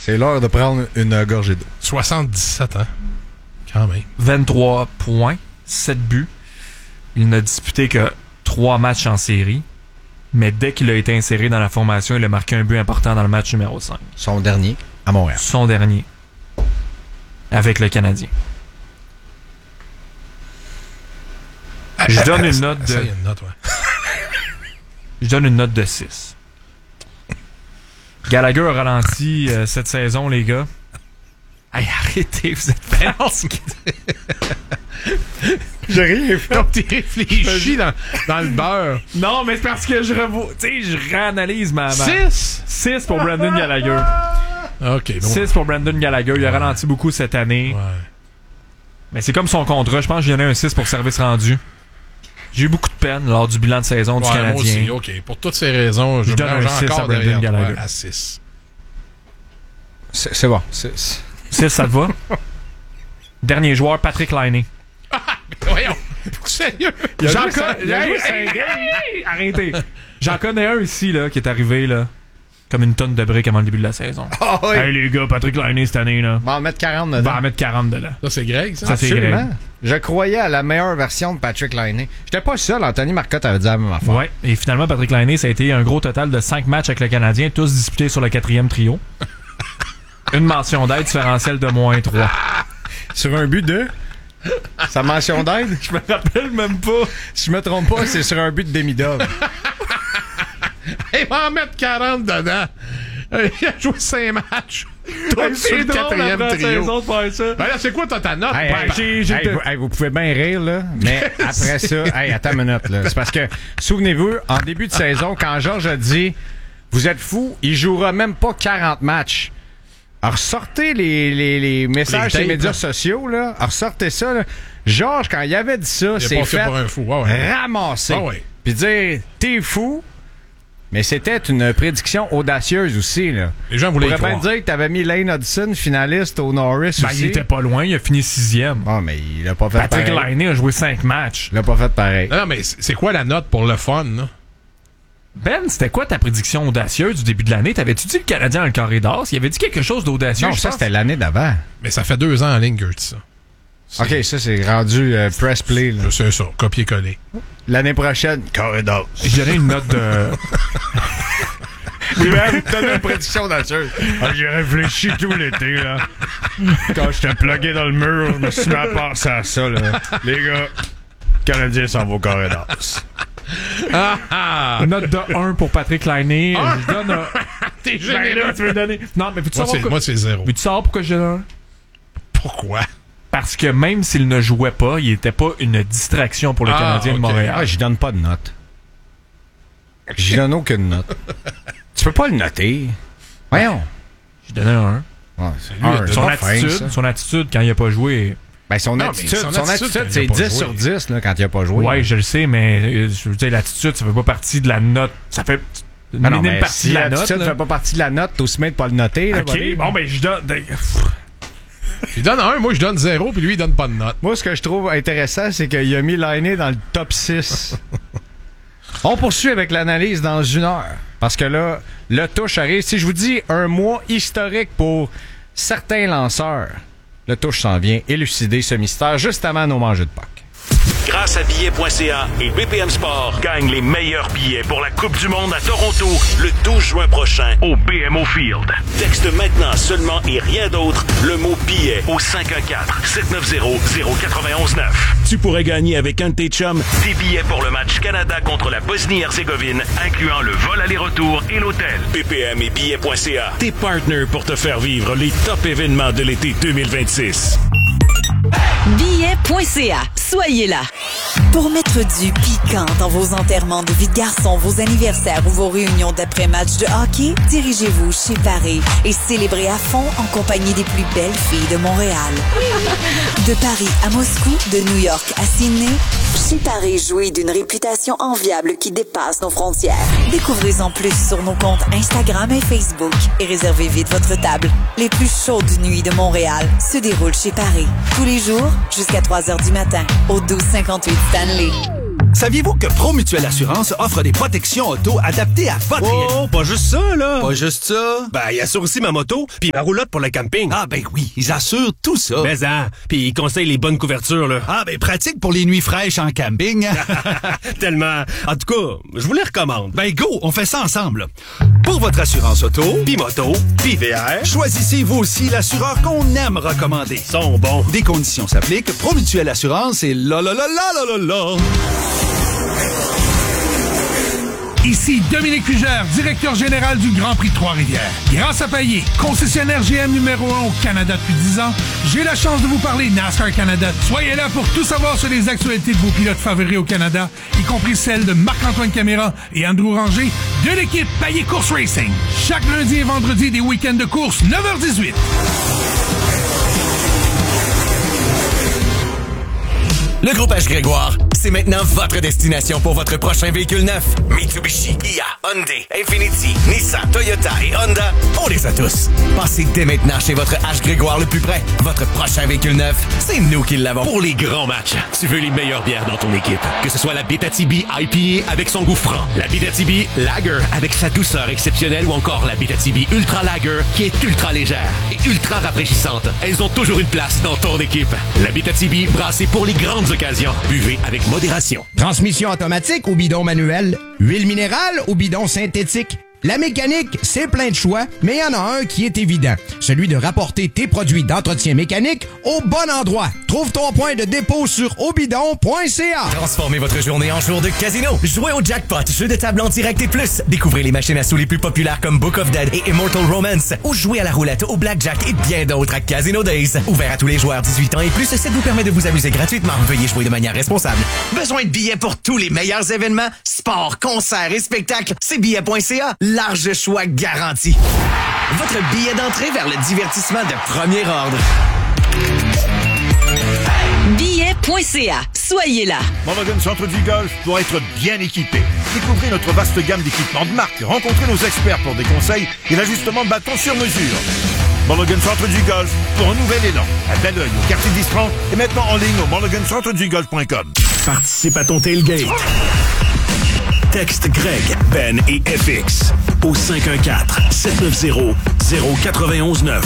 C'est l'heure de prendre une gorgée d'eau. 77 ans. Quand même. 23 points, 7 buts. Il n'a disputé que 3 matchs en série. Mais dès qu'il a été inséré dans la formation, il a marqué un but important dans le match numéro 5. Son dernier à Montréal. Son dernier. Avec le Canadien. Je donne une note de... Je donne une note de 6. Gallagher a ralenti cette saison, les gars. Hey, arrêtez, vous êtes fatigués. J'ai rien fait. Donc, t'es réfléchi dans le beurre. Non, mais c'est parce que je réanalyse ma... 6? 6 pour Brendan Gallagher. OK. Bon. 6 pour Brendan Gallagher. Il a ralenti beaucoup cette année. Ouais. Mais c'est comme son contrat. Je pense que j'ai donné un 6 pour service rendu. J'ai eu beaucoup de peine lors du bilan de saison du Canadien. Moi aussi, OK. Pour toutes ces raisons, je donne un 6 encore à Brendan Gallagher. À 6. C'est bon. 6, ça te va? Dernier joueur, Patrick Laine. Voyons. Sérieux? Arrêtez. J'en connais un ici là, qui est arrivé là, comme une tonne de briques avant le début de la saison. Oh, oui. Hey les gars, Patrick Laine cette année là. Va en mettre 40 dedans. Va en mettre 40 dedans. Ça, c'est Greg, ça? Ça, c'est Greg. Absolument. Je croyais à la meilleure version de Patrick Laine. J'étais pas seul. Anthony Marcotte avait dit la même affaire. Ouais. Et finalement, Patrick Laine, ça a été un gros total de 5 matchs avec le Canadien, tous disputés sur le 4e trio. Une mention d'aide différentielle de -3. Sur un but de... Sa mention d'aide? Je me rappelle même pas. Si je me trompe pas, c'est sur un but de Demidov. Il va en mettre 40 dedans. Il a joué 5 matchs. Tout sur le 4e trio. Ben là, c'est quoi ta note? Vous pouvez bien rire, là, mais après ça... attends une minute, là. C'est parce que, souvenez-vous, en début de saison, quand Georges a dit « Vous êtes fous, il jouera même pas 40 matchs. » Alors, ressortez les messages sur les médias sociaux, là. Alors, ressortez ça, là. Georges, quand il avait dit ça, c'est fait pour un fou. ramasser. Puis dire « T'es fou. » Mais c'était une prédiction audacieuse aussi, là. Les gens voulaient y croire. On pourrait bien dire que t'avais mis Lane Hudson, finaliste au Norris aussi. Il était pas loin, il a fini 6e. Ah, mais il a pas fait Patrick pareil. Laine a joué 5 matchs. Il a pas fait pareil. Non, mais c'est quoi la note pour le fun, là? Ben, c'était quoi ta prédiction audacieuse du début de l'année? T'avais-tu dit le Canadien dans le carré d'or? Il avait dit quelque chose d'audacieux? Non, ça, c'était l'année d'avant. Mais ça fait 2 ans en ligne, Gertz, ça. OK, ça, c'est rendu press play. Là. C'est ça, copier-coller. L'année prochaine, carré d'or. Je dirais une note de... T'as une prédiction audacieuse. J'ai réfléchi tout l'été, là. Quand j'étais plugué dans le mur, je me suis mis à penser à ça, là. Les gars, le Canadien s'en va au carré d'or. Une note de 1 pour Patrick Laine. Je donne un... T'es généreux. Tu veux donner... Non, mais peux-tu savoir... Moi, c'est 0. Mais tu sors pourquoi je donne 1? Pourquoi? Parce que même s'il ne jouait pas, il était pas une distraction pour le Canadien de Montréal. Ah, j'y donne pas de note. J'y donne aucune note. Tu peux pas le noter. Voyons. Je donnais un 1. Ouais, son attitude quand il a pas joué... Ben, son attitude, c'est 10 sur 10 là, quand il a pas joué. Ouais, je le sais, mais je veux dire, l'attitude, ça fait pas partie de la note. Ça fait une minime partie de la note. L'attitude fait pas partie de la note, t'as aussi bien de pas le noter. Là, OK, bon, ben, je donne... Il donne 1, moi je donne 0, puis lui il donne pas de note. Moi, ce que je trouve intéressant, c'est qu'il a mis Laine dans le top 6. On poursuit avec l'analyse dans 1 heure. Parce que là, le touche arrive. Si je vous dis un mois historique pour certains lanceurs, le touche s'en vient élucider ce mystère juste avant nos mangeux de Pâques. Grâce à billets.ca et BPM Sport, gagne les meilleurs billets pour la Coupe du Monde à Toronto le 12 juin prochain au BMO Field. Texte maintenant seulement et rien d'autre le mot billet au 514-790-0919. Tu pourrais gagner avec un de tes chums des billets pour le match Canada contre la Bosnie-Herzégovine, incluant le vol aller-retour et l'hôtel. BPM et billets.ca, tes partners pour te faire vivre les top événements de l'été 2026. Billets.ca. Soyez là. Pour mettre du piquant dans vos enterrements de vie de garçon, vos anniversaires ou vos réunions d'après-match de hockey, dirigez-vous chez Paris et célébrez à fond en compagnie des plus belles filles de Montréal. De Paris à Moscou, de New York à Sydney, chez Paris jouit d'une réputation enviable qui dépasse nos frontières. Découvrez-en plus sur nos comptes Instagram et Facebook et réservez vite votre table. Les plus chaudes nuits de Montréal se déroulent chez Paris. Tous les jours, jusqu'à 3 heures du matin, au 1258 Stanley. Saviez-vous que Promutuelle Assurance offre des protections auto adaptées à votre réalité? Oh, pas juste ça, là. Pas juste ça. Ben, il assure aussi ma moto, puis ma roulotte pour le camping. Ah ben oui, ils assurent tout ça. Mais puis ils conseillent les bonnes couvertures, là. Ah ben pratique pour les nuits fraîches en camping. Tellement. En tout cas, je vous les recommande. Ben go, on fait ça ensemble. Pour votre assurance auto, Puis moto, puis VR. choisissez vous aussi l'assureur qu'on aime recommander. Ils sont bons. Des conditions s'appliquent. Promutuelle Assurance et la. Ici Dominique Fugère, directeur général du Grand Prix de Trois-Rivières. Grâce à Payet, concessionnaire GM numéro 1 au Canada depuis 10 ans, j'ai la chance de vous parler NASCAR Canada. Soyez là pour tout savoir sur les actualités de vos pilotes favoris au Canada, y compris celles de Marc-Antoine Caméra et Andrew Ranger de l'équipe Payet Course Racing. Chaque lundi et vendredi des week-ends de course, 9h18. Le groupe H. Grégoire, c'est maintenant votre destination pour votre prochain véhicule neuf. Mitsubishi, Kia, Hyundai, Infiniti, Nissan, Toyota et Honda, on les a tous. Passez dès maintenant chez votre H. Grégoire le plus près. Votre prochain véhicule neuf, c'est nous qui l'avons. Pour les grands matchs, tu veux les meilleures bières dans ton équipe. Que ce soit la Abitibi IPA avec son goût franc, la Abitibi Lager avec sa douceur exceptionnelle ou encore la Abitibi Ultra Lager qui est ultra légère et ultra rafraîchissante. Elles ont toujours une place dans ton équipe. La Abitibi brassée pour les grandes occasions. Buvez avec modération. Transmission automatique ou bidon manuel, huile minérale ou bidon synthétique. La mécanique, c'est plein de choix, mais il y en a un qui est évident. Celui de rapporter tes produits d'entretien mécanique au bon endroit. Trouve ton point de dépôt sur obidon.ca. Transformez votre journée en jour de casino. Jouez au jackpot, jeu de table en direct et plus. Découvrez les machines à sous les plus populaires comme Book of Dead et Immortal Romance. Ou jouez à la roulette, au blackjack et bien d'autres à Casino Days. Ouvert à tous les joueurs 18 ans et plus, ça vous permet de vous amuser gratuitement. Veuillez jouer de manière responsable. Besoin de billets pour tous les meilleurs événements? Sport, concerts et spectacles? C'est billet.ca. Large choix garanti. Votre billet d'entrée vers le divertissement de premier ordre. Billet.ca. Soyez là. Mulligan Centre du Golf doit être bien équipé. Découvrez notre vaste gamme d'équipements de marque. Rencontrez nos experts pour des conseils et l'ajustement de bâton sur mesure. Mulligan Centre du Golf pour un nouvel élan. À Belleuil, au quartier d'Istran et maintenant en ligne au mulligancentredugolf.com. Participe à ton tailgate. Texte Greg, Ben et FX au 514-790-0919.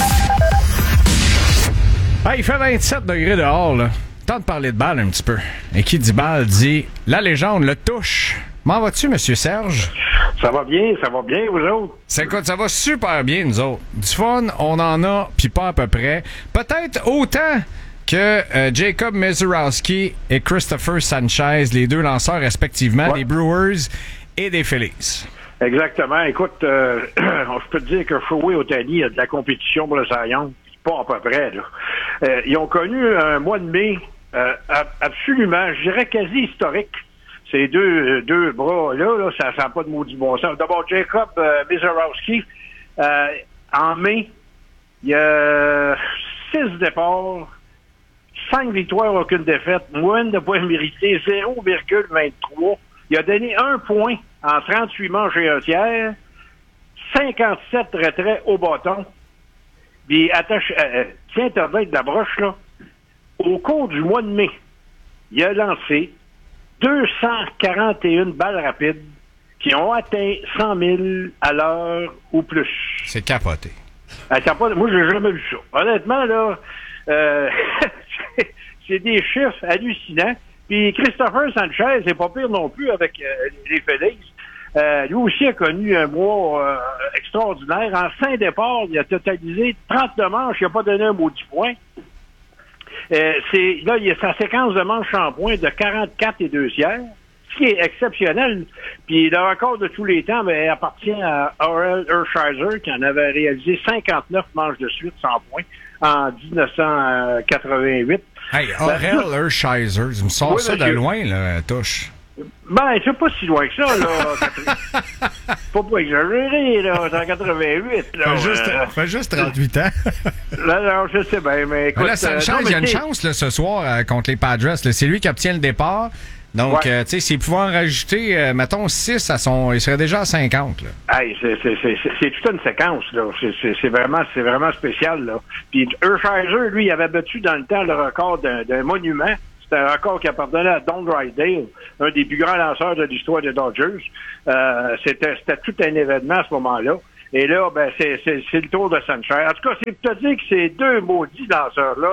Il fait 27 degrés dehors, là. Temps de parler de balle un petit peu. Et qui dit balle dit la légende, le touche. M'en vas-tu, monsieur Serge? Ça va bien, vous autres? Écoute, ça va super bien, nous autres. Du fun, on en a, puis pas à peu près. Peut-être autant que Jacob Mezurowski et Christopher Sanchez, les deux lanceurs respectivement des Brewers et des Phillies. Exactement. Écoute, je peux te dire que Shohei Ohtani a de la compétition pour le Cy Young. Pas à peu près, là. Ils ont connu un mois de mai absolument, je dirais quasi historique. Ces deux bras-là, ça n'a pas de maudit bon sens. D'abord, Jacob Mezurowski, en mai, il y a 6 départs, 5 victoires, aucune défaite, moyenne de points mérités, 0,23. Il a donné 1 point en 38 manches et un tiers, 57 retraits au bâton. Puis, tiens-toi de la broche, là. Au cours du mois de mai, il a lancé 241 balles rapides qui ont atteint 100 000 à l'heure ou plus. C'est capoté. Moi, j'ai jamais vu ça. Honnêtement, là, c'est des chiffres hallucinants. Puis Christopher Sanchez, c'est pas pire non plus avec les Phillies. Lui aussi a connu un mois extraordinaire. En 5 départs, il a totalisé 32 manches. Il n'a pas donné un maudit point. Il y a sa séquence de manches en points de 44 et 2 tiers, ce qui est exceptionnel. Puis le record de tous les temps appartient à Orel Hershiser, qui en avait réalisé 59 manches de suite sans points en 1988. Hey, Orel Hershiser, tu me sors ça de loin, là, touche. C'est pas si loin que ça, là. Faut pas exagérer, là. C'est en 88, là. Fait juste 38 ans. Non, je sais bien, mais écoute... Là, Sanchez, il y a une chance, là, ce soir, contre les Padres. Là. C'est lui qui obtient le départ. Donc, tu sais, s'il pouvait en rajouter, mettons, 6 à son... Il serait déjà à 50, là. Hey, c'est toute une séquence, là. C'est vraiment spécial, là. Puis Hershiser, lui, il avait battu dans le temps le record d'un monument. C'était un record qui appartenait à Don Drysdale, un des plus grands lanceurs de l'histoire des Dodgers. C'était tout un événement à ce moment-là. Et là, ben, c'est le tour de Sanchez. En tout cas, c'est pour te dire que ces deux maudits lanceurs-là,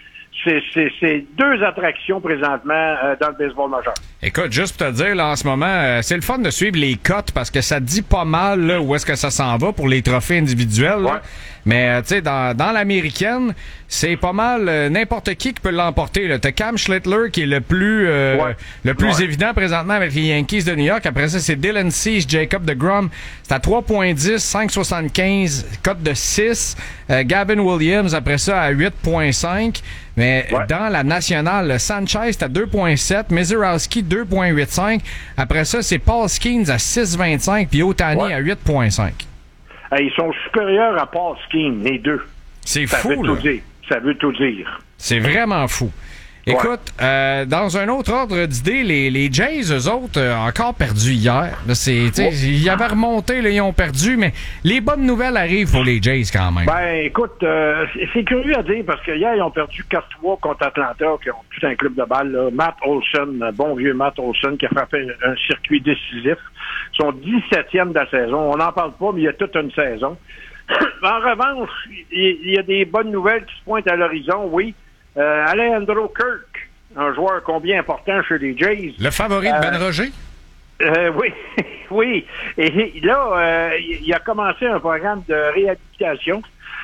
c'est deux attractions présentement dans le baseball majeur. Écoute, juste pour te dire, là, en ce moment, c'est le fun de suivre les cotes parce que ça dit pas mal là, où est-ce que ça s'en va pour les trophées individuels. Là. Mais, tu sais, dans l'américaine, c'est pas mal n'importe qui peut l'emporter. T'as Cam Schlittler qui est le plus évident présentement avec les Yankees de New York. Après ça, c'est Dylan Cease, Jacob deGrom. C'est à 3.10, 5.75, cote de 6. Gavin Williams, après ça, à 8.5. Mais dans la nationale, Sanchez est à 2.7, Mizorowski 2.85. Après ça, c'est Paul Skeens à 6.25 puis Ohtani à 8.5. Ils sont supérieurs à Paul Skeens, les deux. C'est fou, là. Ça veut tout dire. C'est vraiment fou. Écoute, dans un autre ordre d'idée, les Jays, eux autres, encore perdus hier. Là, ils avaient remonté, là, ils ont perdu, mais les bonnes nouvelles arrivent pour les Jays quand même. Ben, écoute, c'est curieux à dire parce que hier, ils ont perdu 4-3 contre Atlanta, qui ont tout un club de balle. Là. Matt Olson, bon vieux Matt Olson, qui a frappé un circuit décisif. Ils sont 17e de la saison. On n'en parle pas, mais il y a toute une saison. En revanche, il y a des bonnes nouvelles qui se pointent à l'horizon, oui. Alejandro Kirk, un joueur combien important chez les Jays. Le favori de Ben Roger? Oui, oui. Et là, il a commencé un programme de réhabilitation.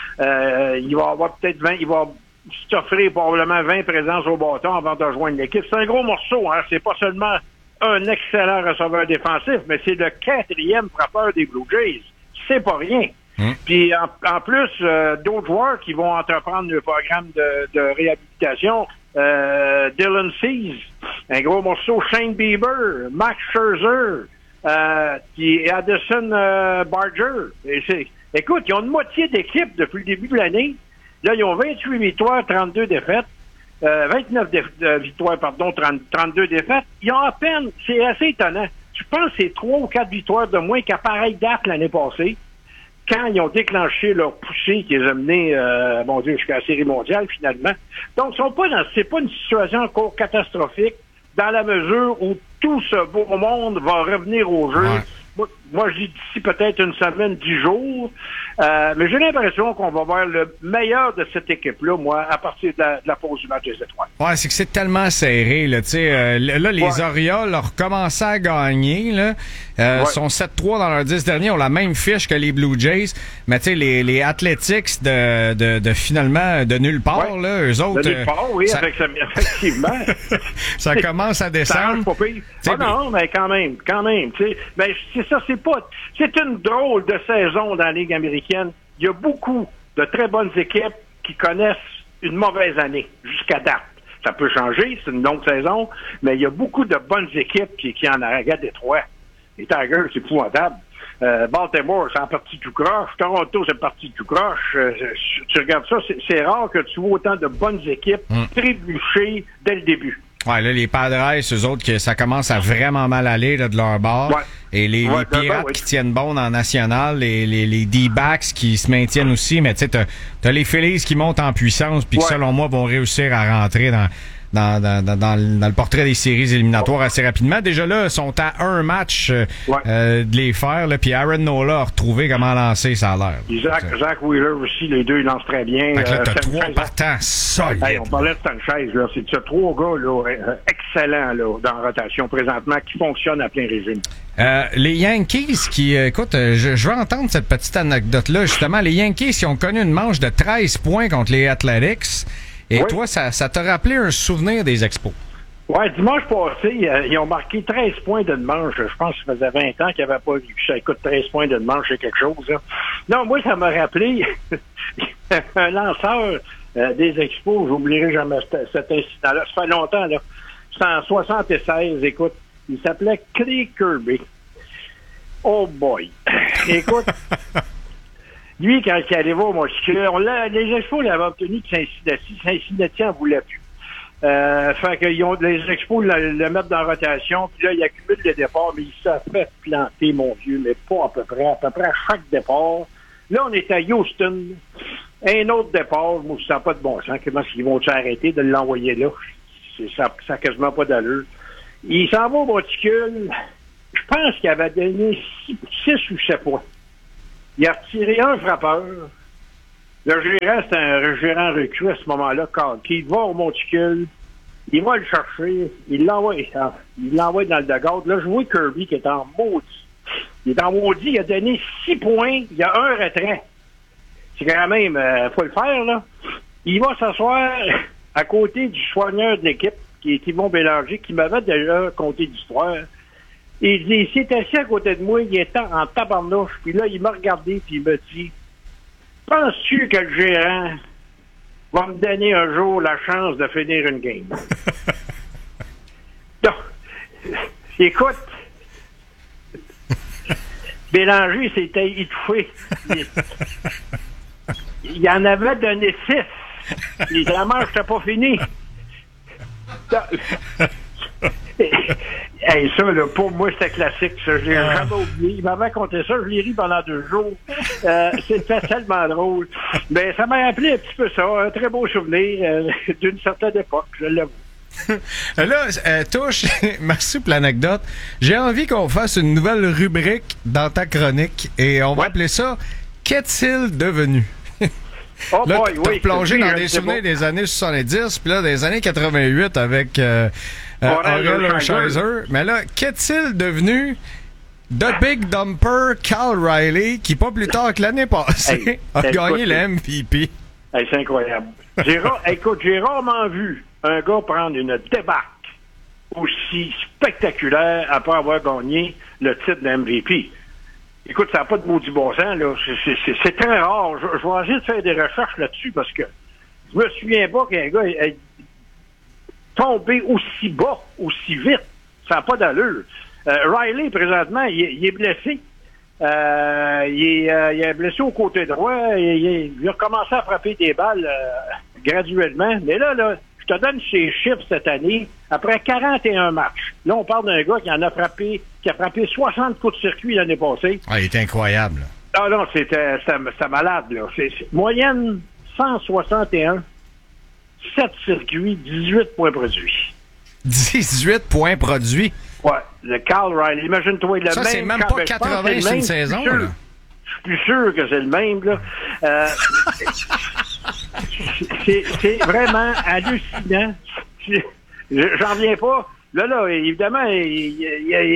Il va avoir peut-être 20, il va s'offrir probablement 20 présences au bâton avant de rejoindre l'équipe. C'est un gros morceau, hein. C'est pas seulement un excellent receveur défensif, mais c'est le 4e frappeur des Blue Jays. C'est pas rien. Puis en plus, d'autres joueurs qui vont entreprendre le programme de réhabilitation, Dylan Cease, un gros morceau, Shane Bieber, Max Scherzer, et Addison Barger. Écoute, ils ont une moitié d'équipe depuis le début de l'année. Là, ils ont 28 victoires, 32 défaites. 29 victoires, 32 défaites. Ils ont à peine, c'est assez étonnant. Je pense que c'est 3 ou 4 victoires de moins qu'à pareille date l'année passée, quand ils ont déclenché leur poussée qui les a menés, jusqu'à la Série mondiale, finalement. Donc, c'est pas une situation encore catastrophique dans la mesure où tout ce beau monde va revenir au jeu. Moi, je dis d'ici peut-être une semaine, 10 jours. Mais j'ai l'impression qu'on va voir le meilleur de cette équipe-là, moi, à partir de la pause du match des étoiles. Ouais, c'est que c'est tellement serré, là. Tu sais, là, les Orioles ont recommencé à gagner, là. Sont 7-3 dans leurs 10 derniers, ont la même fiche que les Blue Jays. Mais tu sais, les Athletics de finalement, de nulle part, là, eux autres. De nulle part, oui, effectivement. Ça commence à descendre. Non, mais quand même, tu sais. Ben, c'est ça, c'est une drôle de saison dans la Ligue américaine. Il y a beaucoup de très bonnes équipes qui connaissent une mauvaise année jusqu'à date. Ça peut changer, c'est une longue saison, mais il y a beaucoup de bonnes équipes qui en arrêtent Détroit. Les Tigers, c'est épouvantable. Baltimore, c'est en partie tout croche. Toronto, c'est parti tout croche. Tu regardes ça, c'est rare que tu vois autant de bonnes équipes trébucher dès le début. Ouais, là, les Padres, eux autres, que ça commence à vraiment mal aller là, de leur bord. Ouais. Et les Pirates qui tiennent bon dans National, les D-backs qui se maintiennent aussi. Mais tu sais, t'as les Phillies qui montent en puissance puis qui, selon moi, vont réussir à rentrer dans le portrait des séries éliminatoires assez rapidement. Déjà là, sont à un match de les faire. Là, puis Aaron Nola a retrouvé comment lancer, ça a l'air. Zach Wheeler aussi, les deux, ils lancent très bien. Fait que là, t'as 3 partants solides. Hey, on parlait de Sanchez, là. C'est 3 gars là, excellents là, dans la rotation présentement qui fonctionnent à plein régime. Les Yankees qui, écoute, je veux entendre cette petite anecdote-là. Justement, les Yankees qui ont connu une manche de 13 points contre les Athletics. Et toi, ça t'a rappelé un souvenir des Expos? Oui, dimanche passé, ils ont marqué 13 points de manche. Je pense que ça faisait 20 ans qu'ils n'avaient pas vu ça. Écoute, 13 points de manche, c'est quelque chose. Là. Non, moi, ça m'a rappelé un lanceur des Expos. J'oublierai jamais cet incident-là. Ça fait longtemps, là. C'est en 76, écoute. Il s'appelait Clay Kirby. Oh boy! Écoute... Lui, quand il arrivait au Monticule, les Expos l'avaient obtenu de Cincinnati. Cincinnati en voulait plus. Fait que les Expos le mettent dans la rotation, puis là, il accumule les départs, mais il s'est fait planter, mon vieux, mais pas à peu près à chaque départ. Là, on est à Houston. Un autre départ, moi, je sens pas de bon sens. Comment ils vont s'arrêter de l'envoyer là? Ça n'a quasiment pas d'allure. Il s'en va au monticule. Je pense qu'il avait donné 6 ou 7 points. Il a retiré un frappeur. Le gérant, c'est un gérant recru à ce moment-là, qui va au monticule. Il va le chercher. Il l'envoie dans le dugout. Là, je vois Kirby qui est en maudit. Il est en maudit. Il a donné 6 points. Il y a un retrait. C'est quand même, faut le faire, là. Il va s'asseoir à côté du soigneur de l'équipe, qui est Yvon Bélanger, qui m'avait déjà conté l'histoire. Et il s'est assis à côté de moi, il était en tabarnouche, puis là, il m'a regardé, puis il m'a dit, « Penses-tu que le gérant va me donner un jour la chance de finir une game? » Donc, écoute, Bélanger s'était étouffé. Il en avait donné 6. Évidemment, je n'étais pas fini. Hey, ça, là, pour moi, c'était classique. Ça. Je l'ai jamais oublié. Il m'avait conté ça. Je l'ai ri pendant 2 jours. C'était tellement drôle. Mais ça m'a rappelé un petit peu ça. Un très beau souvenir d'une certaine époque, je l'avoue. Là, Touche, merci pour l'anecdote. J'ai envie qu'on fasse une nouvelle rubrique dans ta chronique et on va appeler ça « Qu'est-il devenu? » Oh là, boy, t'as plongé dans des souvenirs des années 70, puis là, des années 88 avec Aurel Hershiser. Mais là, qu'est-il devenu The Big Dumper Cal Riley, qui pas plus tard que l'année passée a gagné le MVP? Hey, c'est incroyable. Écoute, j'ai rarement vu un gars prendre une débarque aussi spectaculaire après avoir gagné le titre de MVP. Écoute, ça n'a pas de maudit bon sens, là. C'est très rare. Je vais essayer de faire des recherches là-dessus parce que je me souviens pas qu'un gars est tombé aussi bas, aussi vite. Ça n'a pas d'allure. Riley, présentement, il est blessé. Il est blessé au côté droit. Il a recommencé à frapper des balles graduellement. Mais là, je te donne ses chiffres cette année. Après 41 matchs, là, on parle d'un gars qui a frappé 60 coups de circuit l'année passée. Ah, il est incroyable. Ah non, c'était malade, là. C'est moyenne 161, 7 circuits, 18 points produits. 18 points produits? Ouais, le Cal Riley. Imagine-toi, le même... Ça, c'est même pas 80 sur une saison, là. Je suis plus sûr que c'est le même, là. C'est vraiment hallucinant. J'en reviens pas. Là, évidemment, il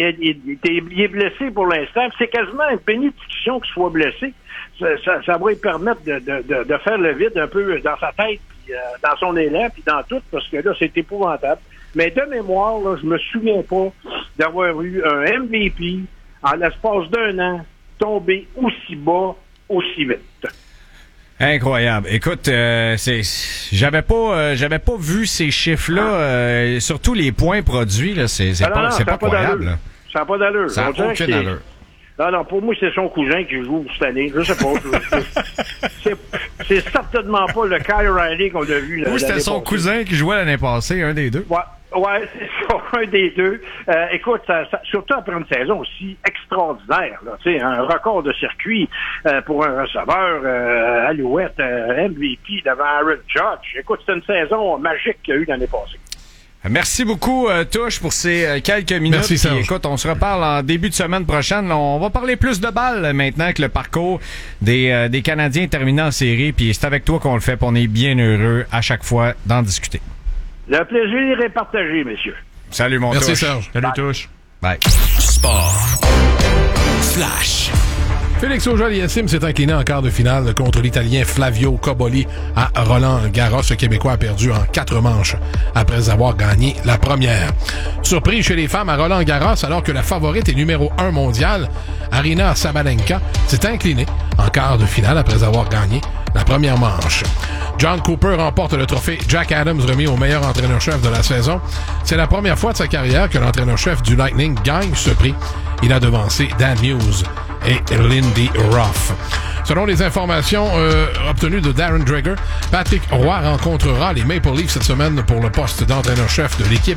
est blessé pour l'instant. C'est quasiment une bénédiction qu'il soit blessé. Ça va lui permettre de faire le vide un peu dans sa tête, puis, dans son élan, puis dans tout, parce que là, c'est épouvantable. Mais de mémoire, là, je me souviens pas d'avoir eu un MVP en l'espace d'1 an tombé aussi bas, aussi vite. Incroyable. Écoute, j'avais pas vu ces chiffres-là, surtout les points produits, là, c'est pas croyable. Ça n'a pas d'allure. Ça n'a aucune allure. Non, pour moi, c'est son cousin qui joue cette année. Je sais pas. C'est certainement pas le Kyle Riley qu'on a vu. Ou c'était son cousin qui jouait l'année passée, un des deux. Ouais, c'est ça, un des deux. Écoute, surtout après une saison aussi extraordinaire, là, tu sais, un record de circuit pour un receveur, Alouette, MVP devant Aaron Judge. Écoute, c'est une saison magique qu'il y a eu l'année passée. Merci beaucoup, Touche, pour ces quelques minutes. Merci, Serge. Puis, écoute, on se reparle en début de semaine prochaine. On va parler plus de balles maintenant que le parcours des Canadiens terminés en série. Puis c'est avec toi qu'on le fait. Puis on est bien heureux à chaque fois d'en discuter. Le plaisir est partagé, messieurs. Salut, mon Merci, Touche. Serge. Salut, Touche. Bye. Sport. Flash. Félix Auger-Aliassime s'est incliné en quart de finale contre l'Italien Flavio Cobolli à Roland-Garros. Le Québécois a perdu en 4 manches après avoir gagné la première. Surprise chez les femmes à Roland-Garros, alors que la favorite est numéro 1 mondiale, Aryna Sabalenka s'est inclinée en quart de finale après avoir gagné la première manche. John Cooper remporte le trophée Jack Adams remis au meilleur entraîneur-chef de la saison. C'est la première fois de sa carrière que l'entraîneur-chef du Lightning gagne ce prix. Il a devancé Dan Hughes et Lindy Ruff. Selon les informations obtenues de Darren Dreger, Patrick Roy rencontrera les Maple Leafs cette semaine pour le poste d'entraîneur-chef de l'équipe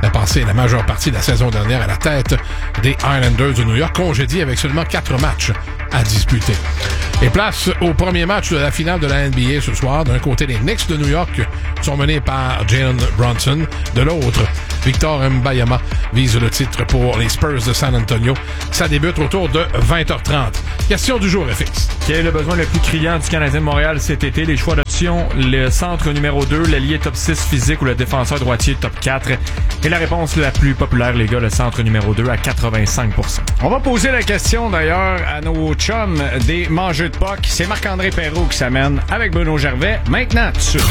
a passé la majeure partie de la saison dernière à la tête des Islanders de New York, congédiés avec seulement 4 matchs à disputer. Et place au premier match de la finale de la NBA ce soir. D'un côté, les Knicks de New York sont menés par Jalen Brunson. De l'autre, Victor Wembanyama vise le titre pour les Spurs de San Antonio. Ça débute autour de 20h30. Question du jour, FX. Quel est le besoin le plus criant du Canadien de Montréal cet été? Les choix d'options, le centre numéro 2, l'allié top 6 physique ou le défenseur droitier top 4. Et la réponse la plus populaire, les gars, le centre numéro 2 à 85%. On va poser la question d'ailleurs à nos chums des mangeux de puck. C'est Marc-André Perrault qui s'amène avec Bruno Gervais. Maintenant, tout de suite.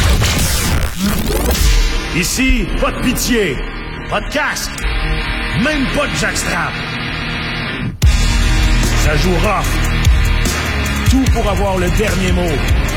Ici, pas de pitié, pas de casque, même pas de jackstrap. Ça joue rough. Tout pour avoir le dernier mot.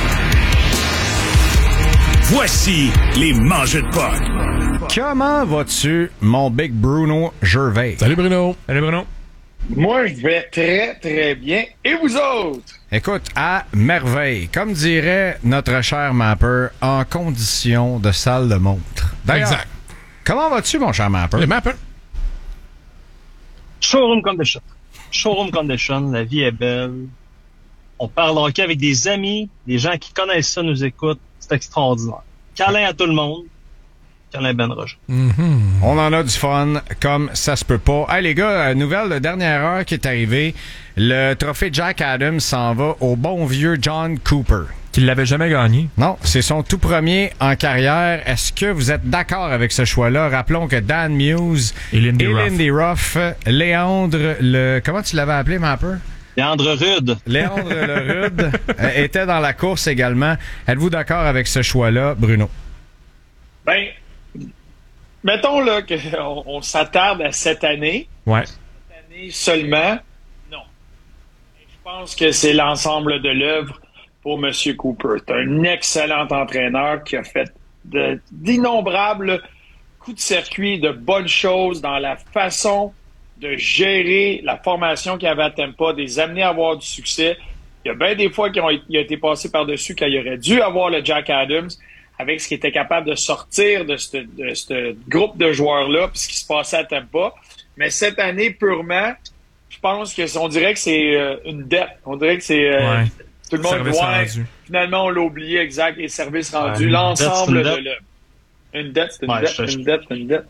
Voici les mangeux de puck. Comment vas-tu, mon big Bruno Gervais? Salut Bruno. Salut Bruno. Moi, je vais très, très bien. Et vous autres? Écoute, à merveille. Comme dirait notre cher Mapper, en condition de salle de montre. D'ailleurs, exact. Comment vas-tu, mon cher Mapper? Le Mapper. Showroom condition. Showroom condition. La vie est belle. On parle hockey avec des amis. Les gens qui connaissent ça nous écoutent. C'est extraordinaire. Câlin à tout le monde. Câlin Ben Roger. Mm-hmm. On en a du fun, comme ça se peut pas. Hey les gars, nouvelle de dernière heure qui est arrivée. Le trophée Jack Adams s'en va au bon vieux John Cooper. Qui l'avait jamais gagné. Non, c'est son tout premier en carrière. Est-ce que vous êtes d'accord avec ce choix-là? Rappelons que Dan Muse et Lindy Ruff, Léandre, comment tu l'avais appelé, Mapper? Léandre Rude. Léandre le Rude était dans la course également. Êtes-vous d'accord avec ce choix-là, Bruno? Ben, mettons là qu'on s'attarde à cette année. Ouais. Cette année seulement. Non. Je pense que c'est l'ensemble de l'œuvre pour M. Cooper. C'est un excellent entraîneur qui a fait d'innombrables coups de circuit, de bonnes choses dans la façon de gérer la formation qu'il avait à Tampa, de les amener à avoir du succès. Il y a bien des fois qu'il a été passé par-dessus quand il aurait dû avoir le Jack Adams avec ce qu'il était capable de sortir de ce groupe de joueurs-là puis ce qui se passait à Tampa. Mais cette année, purement, je pense qu'on dirait que c'est une dette. On dirait que c'est... tout le monde voit. Finalement, on l'a oublié, exact. Les services rendus. L'ensemble de... Une dette, c'est une dette. Une dette, c'est une dette.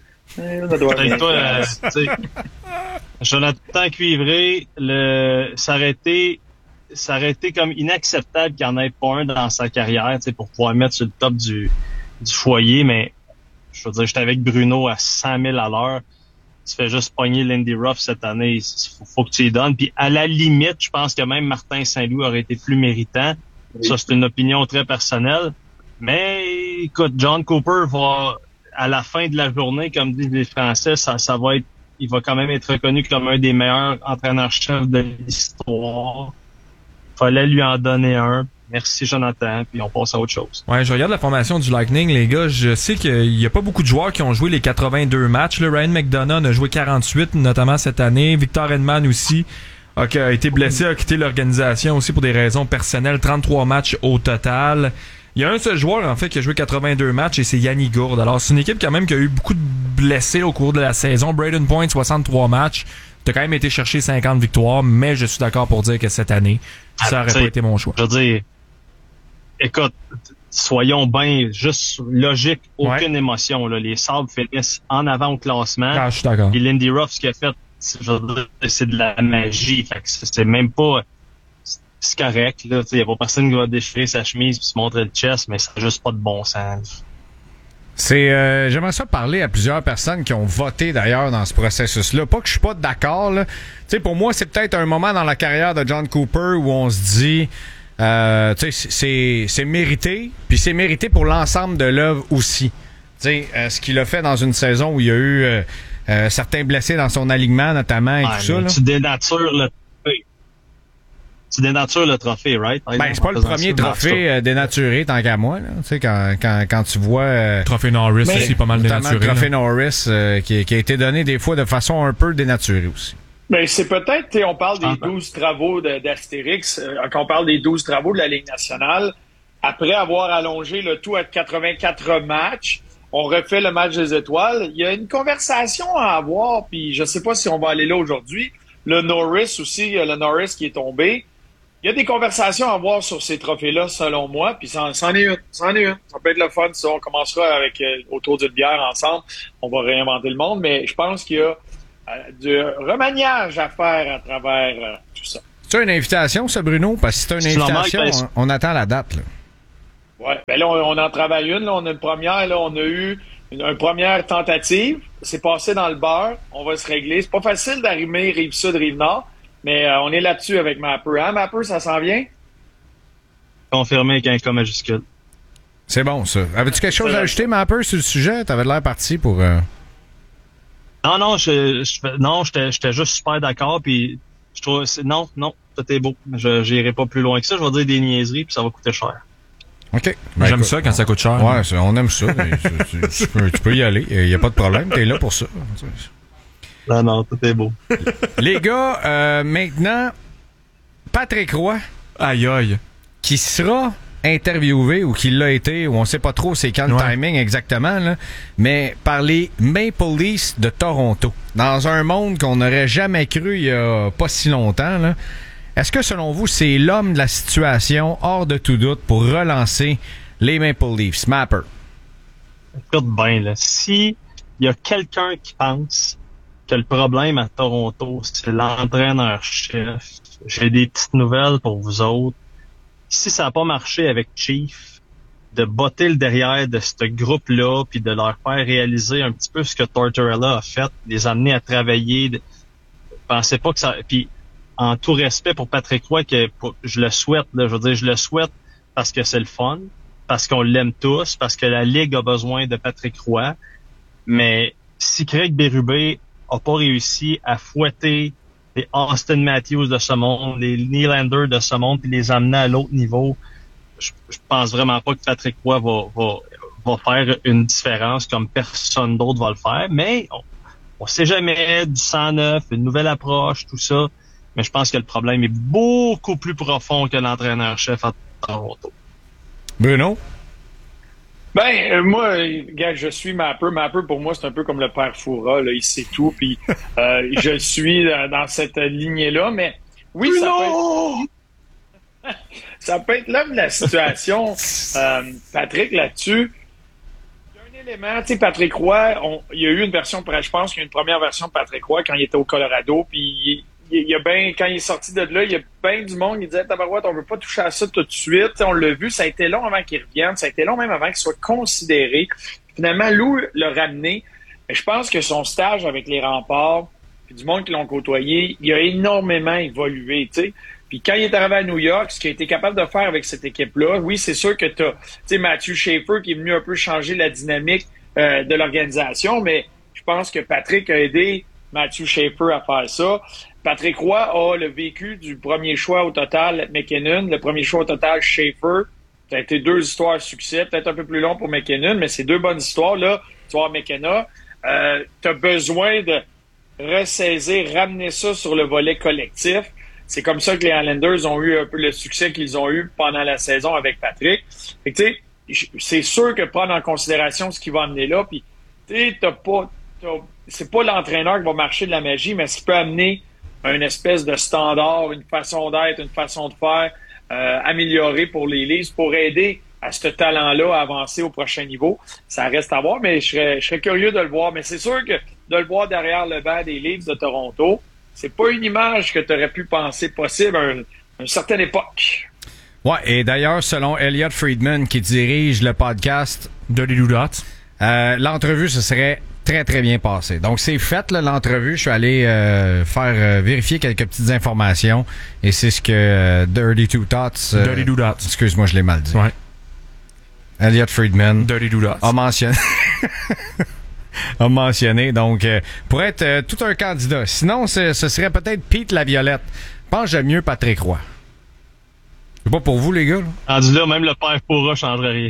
Jonathan Cuivré, ça aurait été comme inacceptable qu'il n'y en ait pas un dans sa carrière pour pouvoir mettre sur le top du foyer, mais je veux dire, j'étais avec Bruno à 100 000 à l'heure. Tu fais juste pogner Lindy Ruff cette année, faut que tu y donnes. Puis à la limite, je pense que même Martin Saint-Louis aurait été plus méritant. Oui. Ça, c'est une opinion très personnelle. Mais écoute, John Cooper va, à la fin de la journée, comme disent les Français, ça va être, il va quand même être reconnu comme un des meilleurs entraîneurs-chefs de l'histoire. Fallait lui en donner un. Merci, Jonathan. Puis on passe à autre chose. Ouais, je regarde la formation du Lightning, les gars. Je sais qu'il y a pas beaucoup de joueurs qui ont joué les 82 matchs. Là, Ryan McDonough a joué 48, notamment cette année. Victor Hedman aussi a été blessé, a quitté l'organisation aussi pour des raisons personnelles. 33 matchs au total. Il y a un seul joueur, en fait, qui a joué 82 matchs et c'est Yanni Gourde. Alors, c'est une équipe quand même qui a eu beaucoup de blessés au cours de la saison. Braden Point, 63 matchs. T'as quand même été chercher 50 victoires, mais je suis d'accord pour dire que cette année, ça aurait pas été mon choix. Je veux dire, écoute, soyons bien juste logique, aucune émotion. Là. Les Sabres finissent en avant au classement. Ah, je suis d'accord. Et Lindy Ruff, ce qu'il a fait, je veux dire, c'est de la magie. Fait que c'est même pas... C'est correct, là. Il n'y a pas personne qui va déchirer sa chemise et se montrer le chest, mais ça n'a juste pas de bon sens. J'aimerais ça parler à plusieurs personnes qui ont voté d'ailleurs dans ce processus-là. Pas que je suis pas d'accord, là. Tu sais, pour moi, c'est peut-être un moment dans la carrière de John Cooper où on se dit, tu sais, c'est mérité, puis c'est mérité pour l'ensemble de l'œuvre aussi. Tu sais, ce qu'il a fait dans une saison où il y a eu certains blessés dans son alignement, notamment, et tout ça, là. Tu dénatures le trophée, right? Ben, c'est pas le premier trophée dénaturé, tant qu'à moi, là. Tu sais, quand tu vois... trophée Norris aussi, pas mal dénaturé. Le trophée Norris qui a été donné des fois de façon un peu dénaturée aussi. Ben, c'est peut-être, on parle des 12 travaux d'Astérix, quand on parle des 12 travaux de la Ligue nationale, après avoir allongé le tout à 84 matchs, on refait le match des étoiles. Il y a une conversation à avoir, puis je sais pas si on va aller là aujourd'hui. Le Norris aussi, le Norris qui est tombé. Il y a des conversations à avoir sur ces trophées-là, selon moi, puis c'en est une. Ça peut être le fun, ça. On commencera avec autour d'une bière ensemble. On va réinventer le monde, mais je pense qu'il y a du remaniage à faire à travers tout ça. C'est une invitation, ça, Bruno? Parce que si c'est une invitation, on attend la date, là. Ouais, ben là, on en travaille une. Là, on a une première. Là, on a eu une première tentative. C'est passé dans le beurre. On va se régler. C'est pas facile d'arriver Rive-Sud, Rive-Nord, mais on est là-dessus avec Mapper. Hein, Mapper, ça s'en vient? Confirmé avec un K majuscule. C'est bon, ça. Avais-tu quelque chose à ajouter, Mapper, sur le sujet? T'avais l'air parti pour... Non, j'étais juste super d'accord, puis je trouve... Non, tout est beau. J'irai pas plus loin que ça. Je vais dire des niaiseries, puis ça va coûter cher. OK. J'aime ça quand ça coûte cher. Ouais, on aime ça. Tu peux y aller. Il n'y a pas de problème. T'es là pour ça. Non, tout est beau. Les gars, maintenant, Patrick Roy. Aïe. Qui sera interviewé ou qui l'a été, ou on sait pas trop c'est quand le timing exactement, là, mais par les Maple Leafs de Toronto. Dans un monde qu'on n'aurait jamais cru il y a pas si longtemps, là. Est-ce que, selon vous, c'est l'homme de la situation, hors de tout doute, pour relancer les Maple Leafs? Mapper. Écoute bien, là. Si il y a quelqu'un qui pense que le problème à Toronto, c'est l'entraîneur-chef, j'ai des petites nouvelles pour vous autres. Si ça n'a pas marché avec Chief, de botter le derrière de ce groupe-là, puis de leur faire réaliser un petit peu ce que Tortorella a fait, les amener à travailler, pensez pas que ça... Puis, en tout respect pour Patrick Roy, je le souhaite, là, je veux dire, je le souhaite parce que c'est le fun, parce qu'on l'aime tous, parce que la Ligue a besoin de Patrick Roy. Mais si Craig Berube a pas réussi à fouetter les Austin Matthews de ce monde, les Nylander de ce monde, puis les amener à l'autre niveau, je pense vraiment pas que Patrick Roy va faire une différence comme personne d'autre va le faire. Mais on sait jamais, du 109, une nouvelle approche, tout ça. Mais je pense que le problème est beaucoup plus profond que l'entraîneur-chef à Toronto. Bruno? Ben, moi, gars, je suis Mapper. Mapper, pour moi, c'est un peu comme le père Foura, là, il sait tout, puis je suis dans cette lignée-là, mais oui, ça peut être l'homme de la situation, Patrick, là-dessus. Il y a un élément, tu sais, Patrick Roy, il y a eu une version, je pense qu'il y a une première version de Patrick Roy quand il était au Colorado, puis il y a bien, quand il est sorti de là, il y a bien du monde qui disait tabarouette, on veut pas toucher à ça tout de suite. T'sais, on l'a vu, ça a été long avant qu'il revienne, ça a été long même avant qu'il soit considéré. Finalement, Lou l'a ramené. Mais je pense que son stage avec les Remparts, puis du monde qui l'ont côtoyé, il a énormément évolué, tu sais. Puis quand il est arrivé à New York, ce qu'il a été capable de faire avec cette équipe-là, oui, c'est sûr que t'as, tu sais, Matthew Schaefer qui est venu un peu changer la dynamique de l'organisation, mais je pense que Patrick a aidé Matthew Schaefer à faire ça. Patrick Roy a le vécu du premier choix au total McKinnon, le premier choix au total Schaefer. Ça a été 2 histoires à succès, peut-être un peu plus long pour McKinnon, mais c'est 2 bonnes histoires. Là, tu vois, McKenna, tu as besoin de ressaisir, ramener ça sur le volet collectif. C'est comme ça que les Islanders ont eu un peu le succès qu'ils ont eu pendant la saison avec Patrick. Fait que, tu sais, c'est sûr que prendre en considération ce qui va amener là, puis tu sais, c'est pas l'entraîneur qui va marcher de la magie, mais ce qui peut amener une espèce de standard, une façon d'être, une façon de faire améliorée pour les Leafs, pour aider à ce talent-là à avancer au prochain niveau. Ça reste à voir, mais je serais curieux de le voir. Mais c'est sûr que de le voir derrière le banc des Leafs de Toronto, c'est pas une image que tu aurais pu penser possible à une certaine époque. Ouais, et d'ailleurs, selon Elliot Friedman, qui dirige le podcast Dirty Dots, l'entrevue se serait très, très bien passé. Donc, c'est fait, là, l'entrevue. Je suis allé faire vérifier quelques petites informations. Et c'est ce que Dirty Two Tots... Dirty Two Dots. Excuse-moi, je l'ai mal dit. Ouais. Elliot Friedman Dirty Two Dots a mentionné... a mentionné. Donc, pour être tout un candidat. Sinon, ce serait peut-être Pete Laviolette. Je pense que j'aime mieux Patrick Roy. C'est pas pour vous, les gars, là? Rendu là, même le père Pourra changerait rien.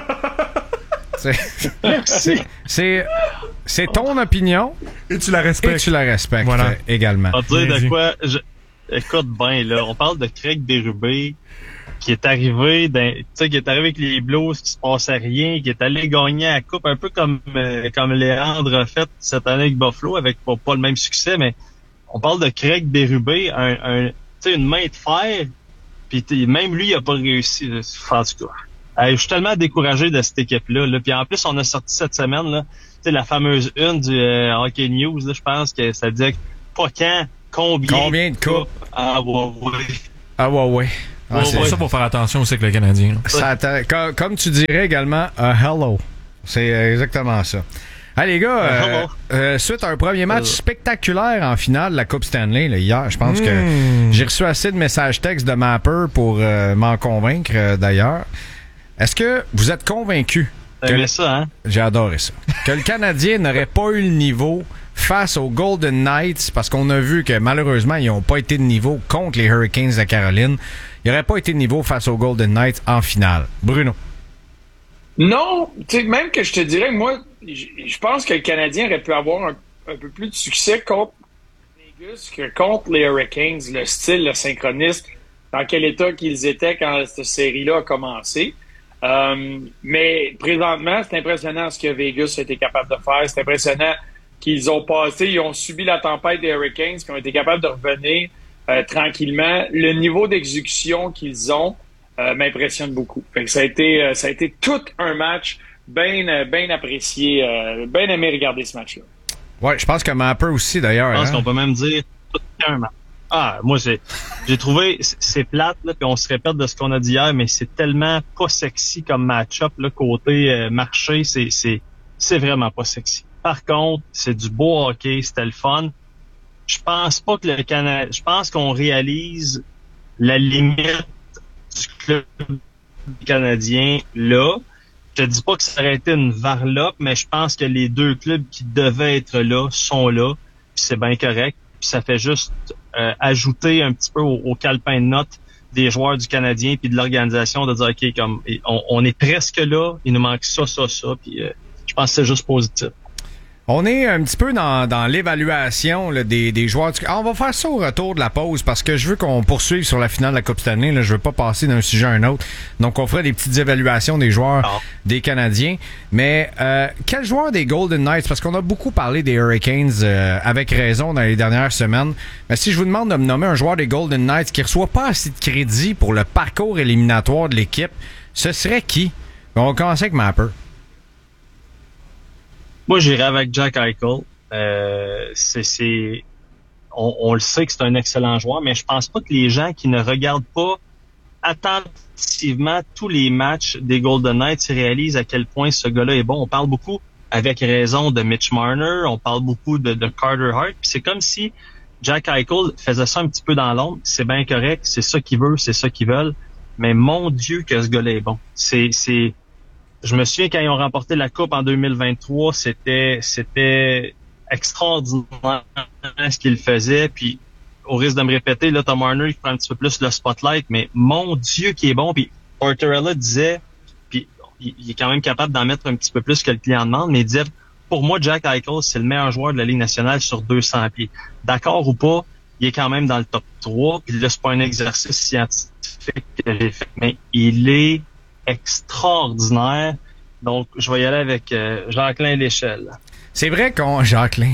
C'est ton opinion. Et tu la respectes. Voilà. Également. On va te dire de quoi... Écoute bien, là, on parle de Craig Berube. qui est arrivé qui est arrivé avec les Blues, qui se passait rien, qui est allé gagner la coupe, un peu comme Léandre a fait cette année avec Buffalo, avec pas le même succès, mais on parle de Craig Berube, une main de fer, puis même lui, il a pas réussi. En tout cas, je suis tellement découragé de cette équipe-là. Là. Puis en plus, on a sorti cette semaine là, la fameuse une du Hockey News, je pense que ça disait pas quand, combien de coupes. Ah ouais. Ah ouais. Ah, c'est ça pour faire attention aussi avec le Canadien. Comme tu dirais également, hello. C'est exactement ça. Allez les gars, suite à un premier match spectaculaire en finale de la Coupe Stanley là, hier, je pense que j'ai reçu assez de messages textes de Mapper pour m'en convaincre d'ailleurs. Est-ce que vous êtes convaincu ça, hein? J'ai adoré ça. Que le Canadien n'aurait pas eu le niveau face aux Golden Knights, parce qu'on a vu que malheureusement, ils n'ont pas été de niveau contre les Hurricanes de Caroline. Ils n'auraient pas été de niveau face aux Golden Knights en finale. Bruno? Non, même que je te dirais, moi, je pense que le Canadien aurait pu avoir un peu plus de succès contre Vegas que contre les Hurricanes, le style, le synchronisme, dans quel état qu'ils étaient quand cette série-là a commencé. Mais présentement, c'est impressionnant ce que Vegas a été capable de faire. C'est impressionnant qu'ils ont passé, ils ont subi la tempête des Hurricanes, qui ont été capables de revenir tranquillement. Le niveau d'exécution qu'ils ont m'impressionne beaucoup. Fait que ça a été tout un match bien apprécié, bien aimé regarder ce match-là. Ouais, je pense que Mapper aussi d'ailleurs. Je pense qu'on peut même dire tout un match. Ah, moi j'ai trouvé c'est plate là, puis on se répète de ce qu'on a dit hier, mais c'est tellement pas sexy comme match-up là, côté marché, c'est vraiment pas sexy. Par contre, c'est du beau hockey, c'était le fun. Je pense pas que le Canada, je pense qu'on réalise la limite du club canadien là. Je te dis pas que ça aurait été une varlope, mais je pense que les deux clubs qui devaient être là sont là, puis c'est bien correct. Puis ça fait juste ajouter un petit peu au calepin de notes des joueurs du Canadien puis de l'organisation de dire OK, comme on est presque là, il nous manque ça, puis je pense que c'est juste positif. On est un petit peu dans l'évaluation là, des joueurs. On va faire ça au retour de la pause parce que je veux qu'on poursuive sur la finale de la Coupe Stanley. Là, je veux pas passer d'un sujet à un autre. Donc, on fera des petites évaluations des joueurs des Canadiens. Mais quel joueur des Golden Knights? Parce qu'on a beaucoup parlé des Hurricanes avec raison dans les dernières semaines. Mais si je vous demande de me nommer un joueur des Golden Knights qui reçoit pas assez de crédit pour le parcours éliminatoire de l'équipe, ce serait qui? On va commencer avec Mapper. Moi, j'irais avec Jack Eichel. On le sait que c'est un excellent joueur, mais je pense pas que les gens qui ne regardent pas attentivement tous les matchs des Golden Knights réalisent à quel point ce gars-là est bon. On parle beaucoup, avec raison, de Mitch Marner, on parle beaucoup de Carter Hart, puis c'est comme si Jack Eichel faisait ça un petit peu dans l'ombre. C'est bien correct, c'est ça qu'il veut, c'est ça qu'ils veulent, mais mon Dieu que ce gars-là est bon. Je me souviens quand ils ont remporté la Coupe en 2023, c'était extraordinaire ce qu'il faisait. Puis, au risque de me répéter, là, Tom Marner, il prend un petit peu plus le spotlight, mais mon Dieu qui est bon. Puis, Tortorella disait, puis il est quand même capable d'en mettre un petit peu plus que le client demande, mais il disait, pour moi, Jack Eichel, c'est le meilleur joueur de la Ligue nationale sur 200 pieds. D'accord ou pas, il est quand même dans le top 3. Puis là, c'est pas un exercice scientifique que j'ai fait, mais il est extraordinaire. Donc, je vais y aller avec Jacqueline Léchelle. C'est vrai qu'on... Jacqueline.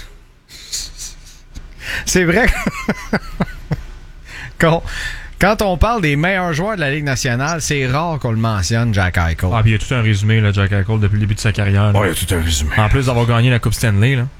C'est vrai qu'on... Quand on parle des meilleurs joueurs de la Ligue nationale, c'est rare qu'on le mentionne, Jack Eichel. Ah, puis il y a tout un résumé, là, Jack Eichel, depuis le début de sa carrière. Ouais, il y a tout un résumé. En plus d'avoir gagné la Coupe Stanley, là.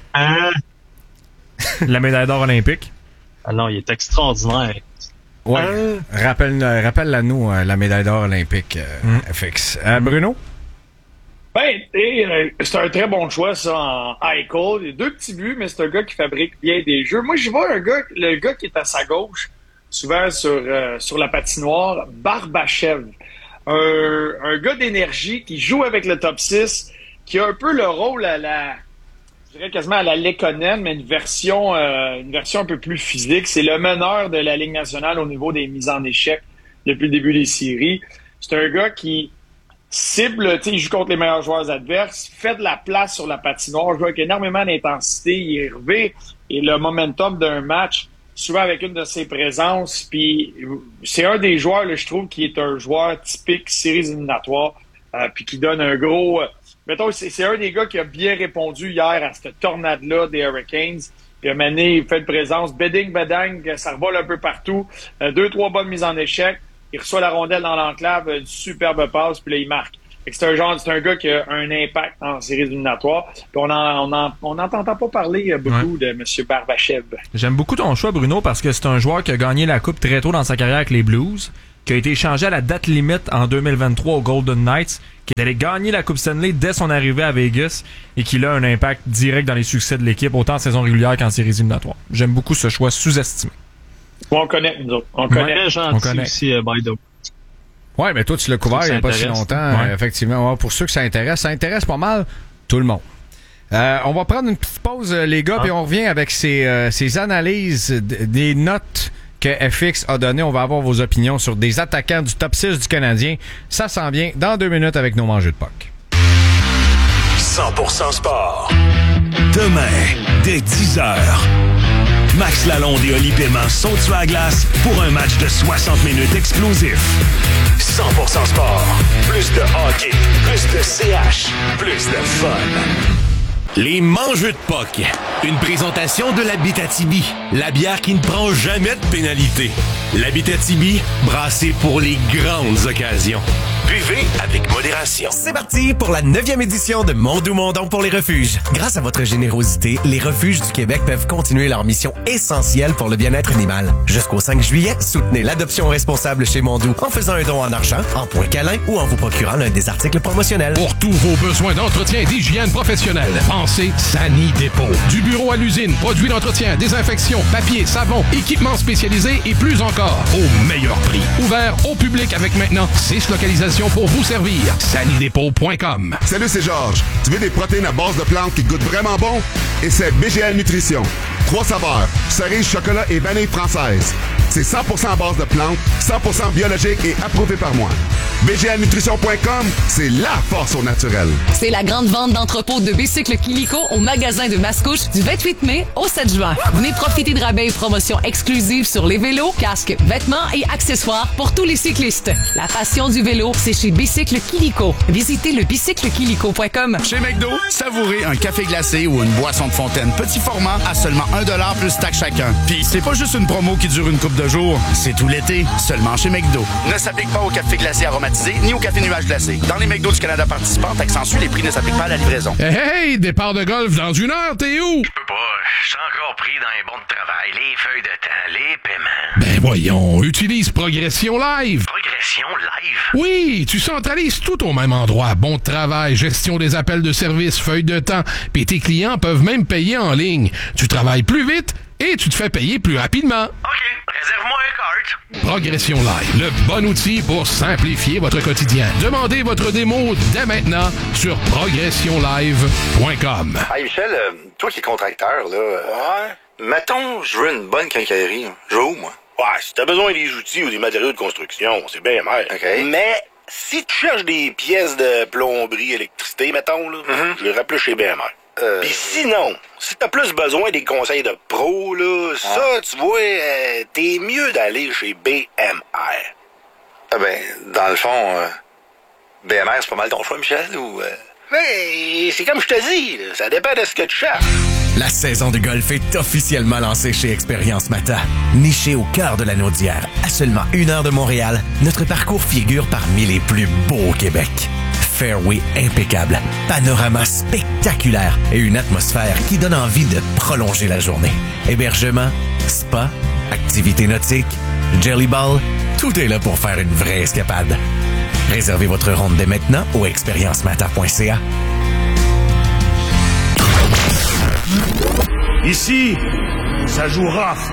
La médaille d'or olympique. Ah non, il est extraordinaire. Ouais. Rappelle-la nous, la médaille d'or olympique, FX. Bruno? Ben, c'est un très bon choix, ça, en Eichel. Il y a 2 petits buts, mais c'est un gars qui fabrique bien des jeux. Moi, je vois le gars qui est à sa gauche, souvent sur la patinoire, Barbachev. Un gars d'énergie qui joue avec le top 6, qui a un peu le rôle je dirais quasiment à la Lekonen, mais une version un peu plus physique. C'est le meneur de la Ligue nationale au niveau des mises en échec depuis le début des séries. C'est un gars qui cible, il joue contre les meilleurs joueurs adverses, fait de la place sur la patinoire, joue avec énormément d'intensité, il est relevé, et le momentum d'un match, souvent avec une de ses présences. Puis c'est un des joueurs, là, je trouve, qui est un joueur typique séries éliminatoires, puis qui donne un gros... mettons, c'est un des gars qui a bien répondu hier à cette tornade-là des Hurricanes. Puis à un moment donné, il fait une présence, beding, ça revole un peu partout. 2-3 bonnes mises en échec. Il reçoit la rondelle dans l'enclave, du superbe passe, puis là, il marque. Fait que c'est un gars qui a un impact en séries éliminatoires. Puis on n'entend pas parler beaucoup de M. Barbachev. J'aime beaucoup ton choix, Bruno, parce que c'est un joueur qui a gagné la Coupe très tôt dans sa carrière avec les Blues, qui a été échangé à la date limite en 2023 aux Golden Knights, qui est allé gagner la Coupe Stanley dès son arrivée à Vegas et qui a un impact direct dans les succès de l'équipe, autant en saison régulière qu'en séries éliminatoires. J'aime beaucoup ce choix sous-estimé. On connaît, nous autres. On connaît. On connaît. Aussi, Ouais, mais toi, tu l'as couvert il n'y a pas si longtemps. Ouais. Effectivement, pour ceux que ça intéresse pas mal tout le monde. On va prendre une petite pause, les gars, puis on revient avec ces analyses des notes que FX a données. On va avoir vos opinions sur des attaquants du top 6 du Canadien. Ça s'en vient dans 2 minutes avec nos mangeux de puck. 100% sport. Demain, dès 10h. Max Lalonde et Oli Paiement sont sur la glace pour un match de 60 minutes explosif. 100% sport. Plus de hockey, plus de CH, plus de fun. Les mangeux de puck. Une présentation de l'Abitibi. La bière qui ne prend jamais de pénalité. L'Abitibi, brassée pour les grandes occasions. Buvez avec modération. C'est parti pour la 9e édition de Mondou Mondon pour les refuges. Grâce à votre générosité, les refuges du Québec peuvent continuer leur mission essentielle pour le bien-être animal. Jusqu'au 5 juillet, soutenez l'adoption responsable chez Mondou en faisant un don en argent, en points câlins ou en vous procurant l'un des articles promotionnels. Pour tous vos besoins d'entretien et d'hygiène professionnelle, pensez Sani Dépôt. Du bureau à l'usine, produits d'entretien, désinfection, papier, savon, équipements spécialisés et plus encore, au meilleur prix. Ouvert au public avec maintenant 6 localisations pour vous servir. Sanidépôt.com. Salut, c'est Georges. Tu veux des protéines à base de plantes qui goûtent vraiment bon? Essaie BGL Nutrition. 3 saveurs, cerise, chocolat et vanille française. C'est 100% à base de plantes, 100% biologique et approuvé par moi. BGLnutrition.com, c'est la force au naturel. C'est la grande vente d'entrepôt de bicycles Kilico au magasin de Mascouche du 28 mai au 7 juin. Venez profiter de rabais et promotions exclusives sur les vélos, casques, vêtements et accessoires pour tous les cyclistes. La passion du vélo, c'est chez Bicycle Kilico. Visitez le bicyclekilico.com. Chez McDo, savourez un café glacé ou une boisson de fontaine petit format à seulement $1 plus taxe chacun. Puis c'est pas juste une promo qui dure une couple de jours, c'est tout l'été, seulement chez McDo. Ne s'applique pas au café glacé aromatisé ni au café nuage glacé. Dans les McDo du Canada participants, taxe sensu, les prix ne s'appliquent pas à la livraison. Hey, départ de golf dans 1 heure, t'es où? Je peux pas, je suis encore pris dans les bons de travail, les feuilles de temps, les paiements. Ben voyons, utilise Progression Live. Progression Live? Oui, tu centralises tout au même endroit. Bon de travail, gestion des appels de service, feuilles de temps, puis tes clients peuvent même payer en ligne. Tu travailles plus vite et tu te fais payer plus rapidement. OK, réserve-moi un cart. Progression Live, le bon outil pour simplifier votre quotidien. Demandez votre démo dès maintenant sur progressionlive.com. Hey Michel, toi qui es contracteur, là, mettons, je veux une bonne quincaillerie. Je vais où, moi? Ouais, si t'as besoin des outils ou des matériaux de construction, c'est bien mal. OK. Mais si tu cherches des pièces de plomberie, électricité, mettons, là, je les plus chez BMR. Puis sinon, si t'as plus besoin des conseils de pro, là, ça, tu vois, t'es mieux d'aller chez BMR. Ah ben, dans le fond, BMR, c'est pas mal ton choix, Michel, ou... Mais c'est comme je te dis, là, ça dépend de ce que tu cherches. La saison de golf est officiellement lancée chez Expérience Mata. Niché au cœur de la Naudière, à seulement 1 heure de Montréal, notre parcours figure parmi les plus beaux au Québec. Fairway impeccable, panorama spectaculaire et une atmosphère qui donne envie de prolonger la journée. Hébergement, spa, activités nautiques, jelly ball, tout est là pour faire une vraie escapade. Réservez votre ronde dès maintenant au expériencemata.ca. Ici, ça joue rough.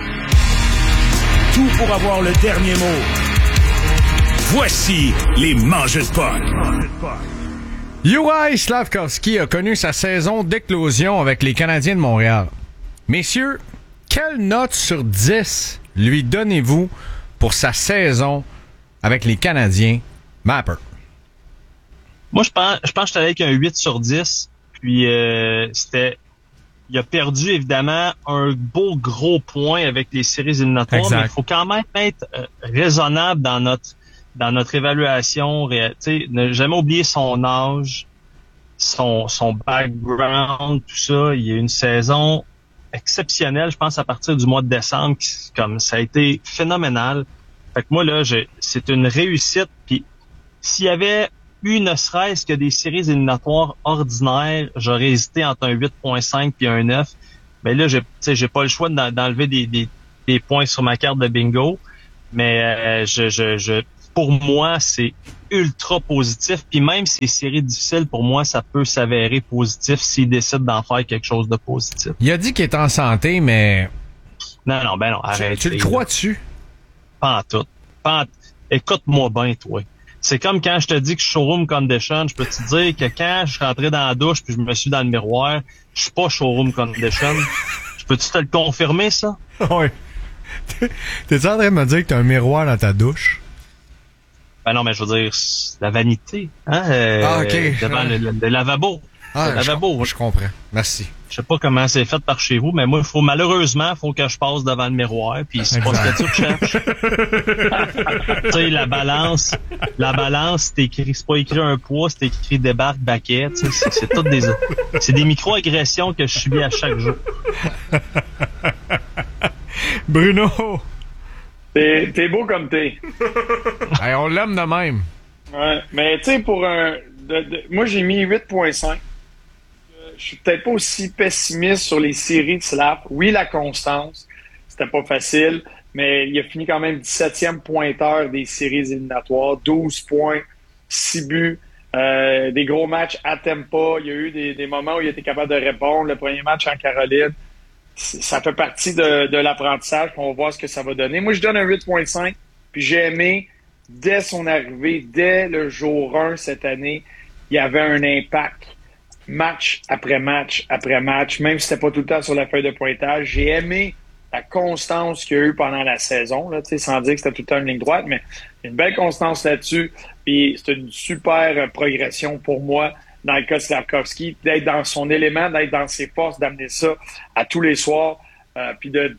Tout pour avoir le dernier mot. Voici les mangeux de puck. Juraj Slafkovský a connu sa saison d'éclosion avec les Canadiens de Montréal. Messieurs, quelle note sur 10 lui donnez-vous pour sa saison avec les Canadiens? Mapper. Moi, je pense que j'étais avec un 8 sur 10. Puis, c'était il a perdu évidemment un beau gros point avec les séries éliminatoires, exact. mais il faut quand même être raisonnable dans notre évaluation. Ne jamais oublier son âge, son background, tout ça. Il y a une saison exceptionnelle, je pense, à partir du mois de décembre, comme ça a été phénoménal. Fait que moi, là, c'est une réussite. Puis s'il y avait eu ne serait-ce que des séries éliminatoires ordinaires, j'aurais hésité entre un 8.5 puis un 9. Mais là, j'ai pas le choix d'enlever des points sur ma carte de bingo. Mais pour moi, c'est ultra positif. Puis même ces séries difficiles, pour moi, ça peut s'avérer positif s'il décide d'en faire quelque chose de positif. Il a dit qu'il est en santé, mais... Non, arrête. Tu le crois dessus? Pas en tout. Écoute-moi bien, toi. C'est comme quand je te dis que je suis showroom condition, je peux te dire que quand je suis rentré dans la douche puis je me suis dans le miroir, je suis pas showroom condition. Peux-tu te le confirmer, ça? Oui. T'es-tu en train de me dire que t'as un miroir dans ta douche? Ben non, mais je veux dire, la vanité, hein? OK. Devant le lavabo. Ah, je comprends. Merci. Je sais pas comment c'est fait par chez vous, mais moi, malheureusement, faut que je passe devant le miroir, puis c'est pas ce que tu cherches. Tu sais, la balance, c'est pas écrit un poids, c'est écrit débarque, baquet, tu sais, c'est toutes c'est des micro-agressions que je subis à chaque jour. Bruno! T'es beau comme t'es. Hey, on l'aime de même. Ouais, mais tu sais, pour moi, j'ai mis 8.5. Je suis peut-être pas aussi pessimiste sur les séries de Slap. Oui, la constance, c'était pas facile, mais il a fini quand même 17e pointeur des séries éliminatoires, 12 points, 6 buts, des gros matchs à tempo. Il y a eu des moments où il était capable de répondre. Le premier match en Caroline, ça fait partie de l'apprentissage. On va voir ce que ça va donner. Moi, je donne un 8.5, puis j'ai aimé, dès son arrivée, dès le jour 1 cette année, il y avait un impact. Match après match après match, même si c'était pas tout le temps sur la feuille de pointage. J'ai aimé la constance qu'il y a eu pendant la saison, là, sans dire que c'était tout le temps une ligne droite, mais une belle constance là-dessus. Puis c'est une super progression pour moi dans le cas de Slafkovský, d'être dans son élément, d'être dans ses forces, d'amener ça à tous les soirs, puis de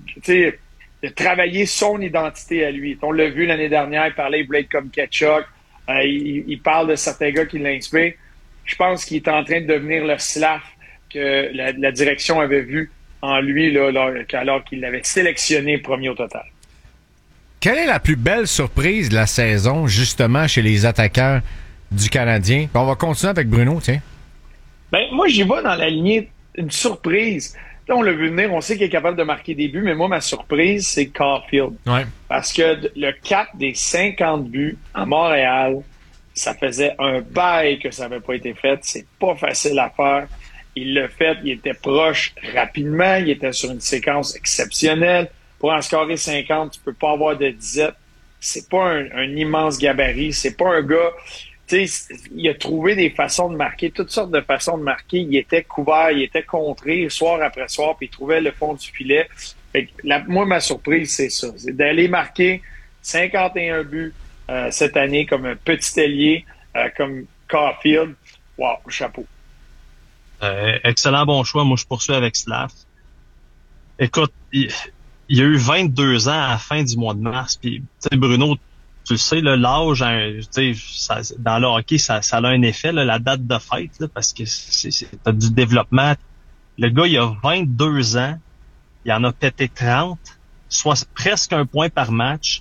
travailler son identité à lui. On l'a vu l'année dernière, il parlait, il voulait être comme Ketchuk, il parle de certains gars qui l'inspirent. Je pense qu'il est en train de devenir le Slaf que la direction avait vu en lui là, alors qu'il l'avait sélectionné premier au total. Quelle est la plus belle surprise de la saison, justement, chez les attaquants du Canadien? On va continuer avec Bruno, tiens. Ben, moi, j'y vais dans la lignée une surprise. Là, on l'a vu venir, on sait qu'il est capable de marquer des buts, mais moi, ma surprise, c'est Caulfield. Ouais. Parce que le 4 des 50 buts à Montréal, ça faisait un bail que ça n'avait pas été fait. C'est pas facile à faire. Il l'a fait. Il était proche rapidement. Il était sur une séquence exceptionnelle. Pour en scorer 50, tu peux pas avoir de disette. C'est pas un immense gabarit. C'est pas un gars... Tu sais, il a trouvé des façons de marquer, toutes sortes de façons de marquer. Il était couvert, il était contré soir après soir, puis il trouvait le fond du filet. Fait que moi, ma surprise, c'est ça. C'est d'aller marquer 51 buts cette année comme un petit ailier, comme Caulfield. Wow, chapeau. Excellent bon choix. Moi, je poursuis avec Slaf. Écoute, il y a eu 22 ans à la fin du mois de mars. Puis, tu sais, Bruno, tu le sais, là, l'âge, dans le hockey, ça a un effet, là, la date de fête, là, parce que t'as du développement. Le gars, il a 22 ans. Il en a pété 30, soit presque un point par match.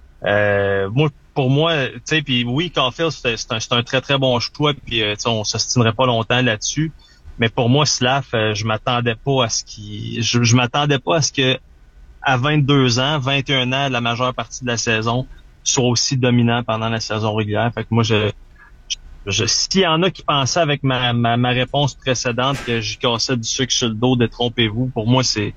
Pour moi, tu sais, puis oui, Caulfield, c'est un très, très bon choix, puis on s'ostinerait pas longtemps là-dessus. Mais pour moi, Slaf, je m'attendais pas à ce que à 22 ans, 21 ans, la majeure partie de la saison, soit aussi dominant pendant la saison régulière. Fait que moi, s'il y en a qui pensaient avec ma réponse précédente que j'y cassais du sucre sur le dos, détrompez-vous, pour moi, c'est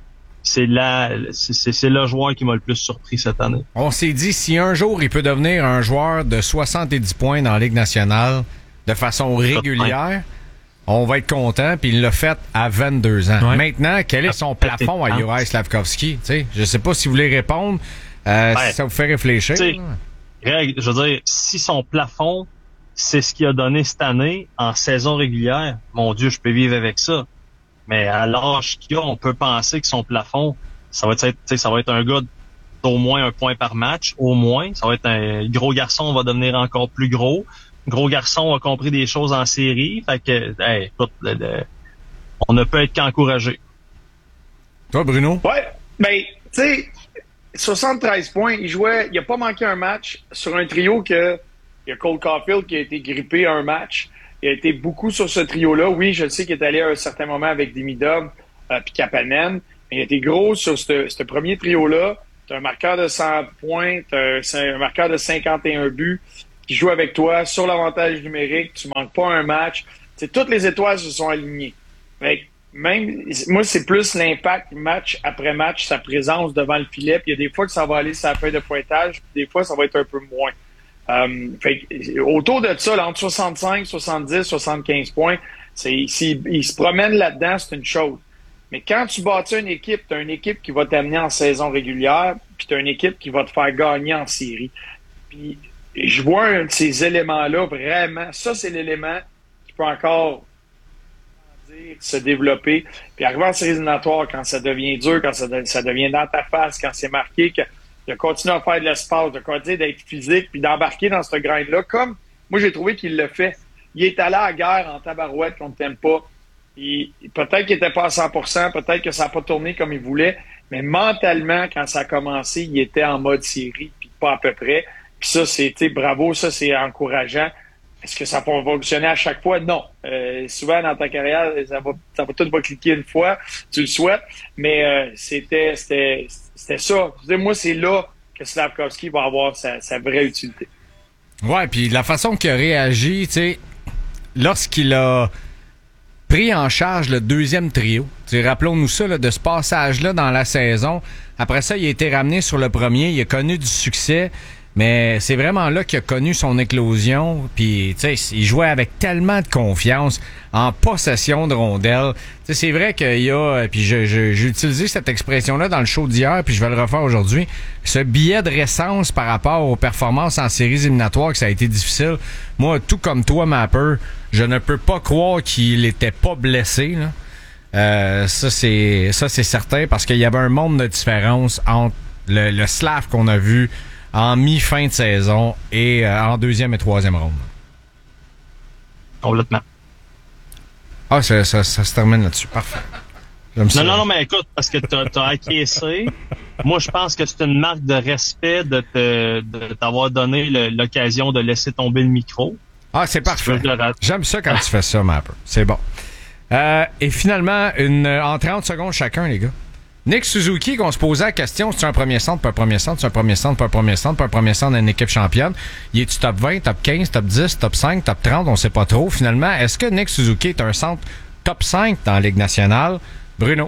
le joueur qui m'a le plus surpris cette année. On s'est dit, si un jour il peut devenir un joueur de 70 points dans la Ligue nationale de façon régulière, on va être content, puis il l'a fait à 22 ans. Ouais. Maintenant, quel est son plafond à Juraj Slafkovský? Je sais pas si vous voulez répondre, si ça vous fait réfléchir. Greg, je veux dire, si son plafond, c'est ce qu'il a donné cette année en saison régulière, mon Dieu, je peux vivre avec ça. Mais à l'âge qu'il a, on peut penser que son plafond, ça va être un gars d'au moins 1 point par match, au moins. Ça va être un gros garçon, va devenir encore plus gros. Gros garçon a compris des choses en série. Fait que, écoute, on ne peut être qu'encouragé. Toi, Bruno? Ouais, ben, tu sais, 73 points, il a pas manqué un match sur un trio il y a Cole Caulfield qui a été grippé un match. Il a été beaucoup sur ce trio-là. Oui, je sais qu'il est allé à un certain moment avec Demidov puis Kapanen, mais il a été gros sur ce premier trio-là. T'as un marqueur de 100 points, t'as un marqueur de 51 buts qui joue avec toi sur l'avantage numérique. Tu manques pas un match. T'sais, toutes les étoiles se sont alignées. Mais même, moi, c'est plus l'impact match après match, sa présence devant le filet. Puis il y a des fois que ça va aller sur la feuille de pointage, puis des fois, ça va être un peu moins. Autour de ça, là, entre 65, 70, 75 points, il se promène là-dedans, c'est une chose. Mais quand tu bâtis une équipe, tu as une équipe qui va t'amener en saison régulière, puis tu as une équipe qui va te faire gagner en série. Puis je vois un de ces éléments-là, vraiment, ça, c'est l'élément qui peut encore se développer. Puis arriver en séries éliminatoires, quand ça devient dur, quand ça devient dans ta face, quand c'est marqué, de continuer à faire de l'espace, de continuer d'être physique, puis d'embarquer dans ce grind-là, comme moi j'ai trouvé qu'il le fait. Il est allé à la guerre en tabarouette qu'on ne t'aime pas. Peut-être qu'il n'était pas à 100%, peut-être que ça n'a pas tourné comme il voulait, mais mentalement, quand ça a commencé, il était en mode série, puis pas à peu près. Puis ça, bravo, ça c'est encourageant. Est-ce que ça va fonctionner à chaque fois? Non. Souvent dans ta carrière, ça va tout va cliquer une fois, tu le souhaites, mais c'était ça. Moi, c'est là que Slafkovský va avoir sa vraie utilité. Ouais, puis la façon qu'il a réagi, tu sais, lorsqu'il a pris en charge le deuxième trio. Rappelons-nous ça, là, de ce passage-là dans la saison. Après ça, il a été ramené sur le premier. Il a connu du succès. Mais c'est vraiment là qu'il a connu son éclosion. Puis, tu sais, il jouait avec tellement de confiance en possession de rondelles. Tu sais, c'est vrai qu'il y a... Puis j'ai utilisé cette expression-là dans le show d'hier, puis je vais le refaire aujourd'hui. Ce billet de récence par rapport aux performances en séries éliminatoires, que ça a été difficile. Moi, tout comme toi, Mapper, je ne peux pas croire qu'il était pas blessé, là. Ça, c'est certain, parce qu'il y avait un monde de différence entre le Slav qu'on a vu en mi-fin de saison et en deuxième et troisième ronde. Complètement. Ah, ça se termine là-dessus. Parfait. Non, mais écoute, parce que t'as acquiescé. Moi, je pense que c'est une marque de respect de t'avoir donné l'occasion de laisser tomber le micro. Ah, c'est parfait. J'aime ça quand tu fais ça, Mapper. C'est bon. Et finalement, en 30 secondes chacun, les gars. Nick Suzuki, qu'on se posait la question, c'est un premier centre, pas un premier centre, c'est un premier centre, pas un premier centre, pas un premier centre d'une équipe championne. Il est-tu top 20, top 15, top 10, top 5, top 30, on sait pas trop. Finalement, est-ce que Nick Suzuki est un centre top 5 dans la Ligue nationale? Bruno?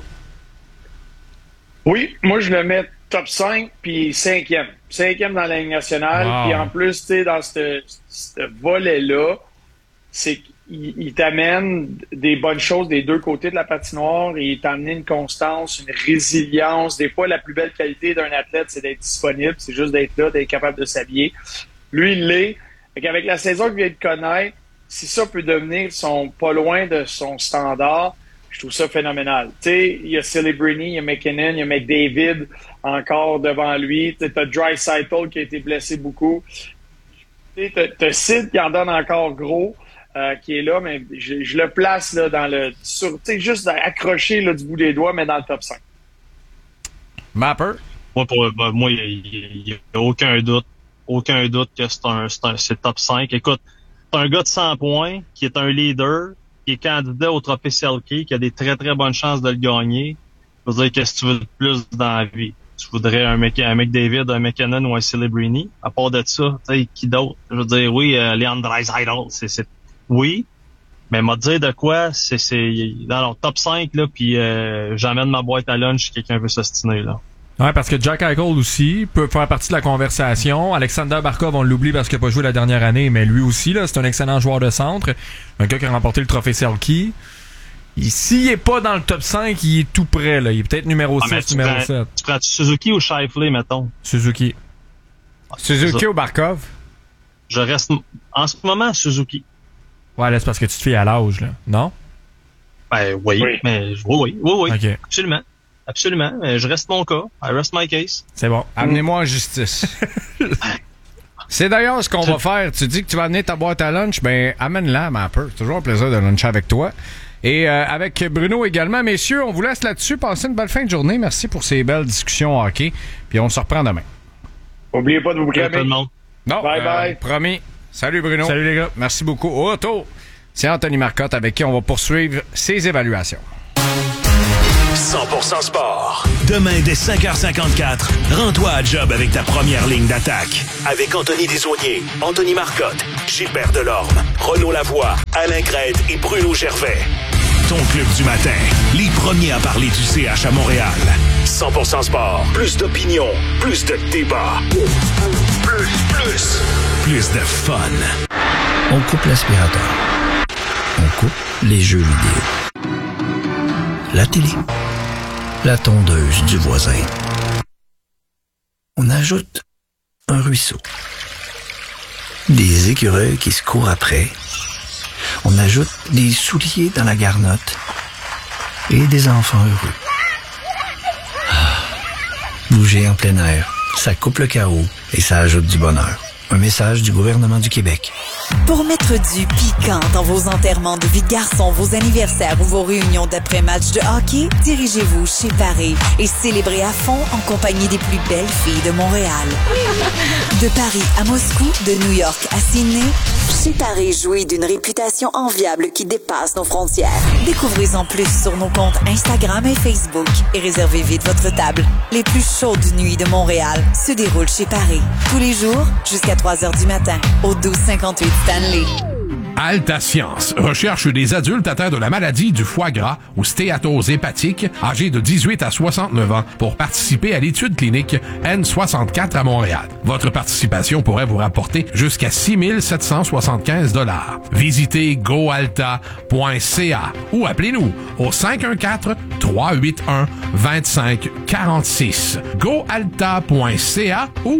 Oui, moi je le mets top 5 puis 5e. 5e dans la Ligue nationale. Wow. Puis en plus, tu sais, dans ce volet-là, c'est il t'amène des bonnes choses des deux côtés de la patinoire. Il t'amène une constance, une résilience. Des fois, la plus belle qualité d'un athlète, c'est d'être disponible. C'est juste d'être là, d'être capable de s'habiller. Lui, il l'est. Avec la saison qu'il vient de connaître, si ça peut devenir pas loin de son standard, je trouve ça phénoménal. Tu sais, il y a Celebrini, il y a McKinnon, il y a McDavid encore devant lui. Tu as Draisaitl qui a été blessé beaucoup. Tu as Sid qui en donne encore gros. Qui est là, mais je le place là dans le juste accroché là, du bout des doigts, mais dans le top 5. Mapper? Moi, il n'y a aucun doute que c'est top 5. Écoute, c'est un gars de 100 points qui est un leader, qui est candidat au trophée Selke, qui a des très très bonnes chances de le gagner. Je veux dire, qu'est-ce que tu veux de plus dans la vie? Tu voudrais un McDavid, un McKinnon ou un Celebrini? À part de ça, tu sais, qui d'autre? Je veux dire, oui, Leon Draisaitl, c'est oui, mais m'a dire de quoi, c'est dans le top 5, là, puis j'emmène ma boîte à lunch si quelqu'un veut s'ostiner, là. Ouais, parce que Jack Eichel aussi peut faire partie de la conversation. Alexander Barkov, on l'oublie parce qu'il n'a pas joué la dernière année, mais lui aussi, là, c'est un excellent joueur de centre. Un gars qui a remporté le trophée Selke. S'il n'est pas dans le top 5, il est tout près, là. Il est peut-être numéro 6, numéro 7. Tu prends Suzuki ou Scheifele, mettons? Suzuki. Suzuki ou Barkov? Je reste, en ce moment, Suzuki. Ouais, là, c'est parce que tu te fies à l'âge, là. Non? Ben oui. Mais oui. Okay. Absolument. Je reste mon cas. I rest my case. C'est bon. Amenez-moi en justice. C'est d'ailleurs ce qu'on va faire. Tu dis que tu vas amener ta boîte à lunch, ben amène-la, ma peur. C'est toujours un plaisir de luncher avec toi. Et avec Bruno également. Messieurs, on vous laisse là-dessus. Passez une belle fin de journée. Merci pour ces belles discussions hockey. Puis on se reprend demain. N'oubliez pas de vous Tout le monde. Non, bye. Promis. Salut Bruno. Salut les gars. Merci beaucoup. Au retour, c'est Anthony Marcotte avec qui on va poursuivre ses évaluations. 100% sport. Demain, dès 5h54, rends-toi à job avec ta première ligne d'attaque. Avec Anthony Desaulniers, Anthony Marcotte, Gilbert Delorme, Renaud Lavoie, Alain Crête et Bruno Gervais. Ton club du matin. Les premiers à parler du CH à Montréal. 100% sport. Plus d'opinion. Plus de débat. Plus de fun. On coupe l'aspirateur. On coupe les jeux vidéo. La télé. La tondeuse du voisin. On ajoute un ruisseau. Des écureuils qui se courent après. On ajoute des souliers dans la garnotte. Et des enfants heureux. Bouger en plein air, ça coupe le chaos et ça ajoute du bonheur. Un message du gouvernement du Québec. Pour mettre du piquant dans vos enterrements de vie de garçon, vos anniversaires ou vos réunions d'après-match de hockey, dirigez-vous chez Paris et célébrez à fond en compagnie des plus belles filles de Montréal. De Paris à Moscou, de New York à Sydney, chez Paris jouit d'une réputation enviable qui dépasse nos frontières. Découvrez-en plus sur nos comptes Instagram et Facebook et réservez vite votre table. Les plus chaudes nuits de Montréal se déroulent chez Paris. Tous les jours, jusqu'à 3h du matin, au 1258 Stanley. Alta Science recherche des adultes atteints de la maladie du foie gras ou stéatose hépatique âgés de 18 à 69 ans pour participer à l'étude clinique N64 à Montréal. Votre participation pourrait vous rapporter jusqu'à 6 775 $. Visitez goalta.ca ou appelez-nous au 514-381-2546. goalta.ca ou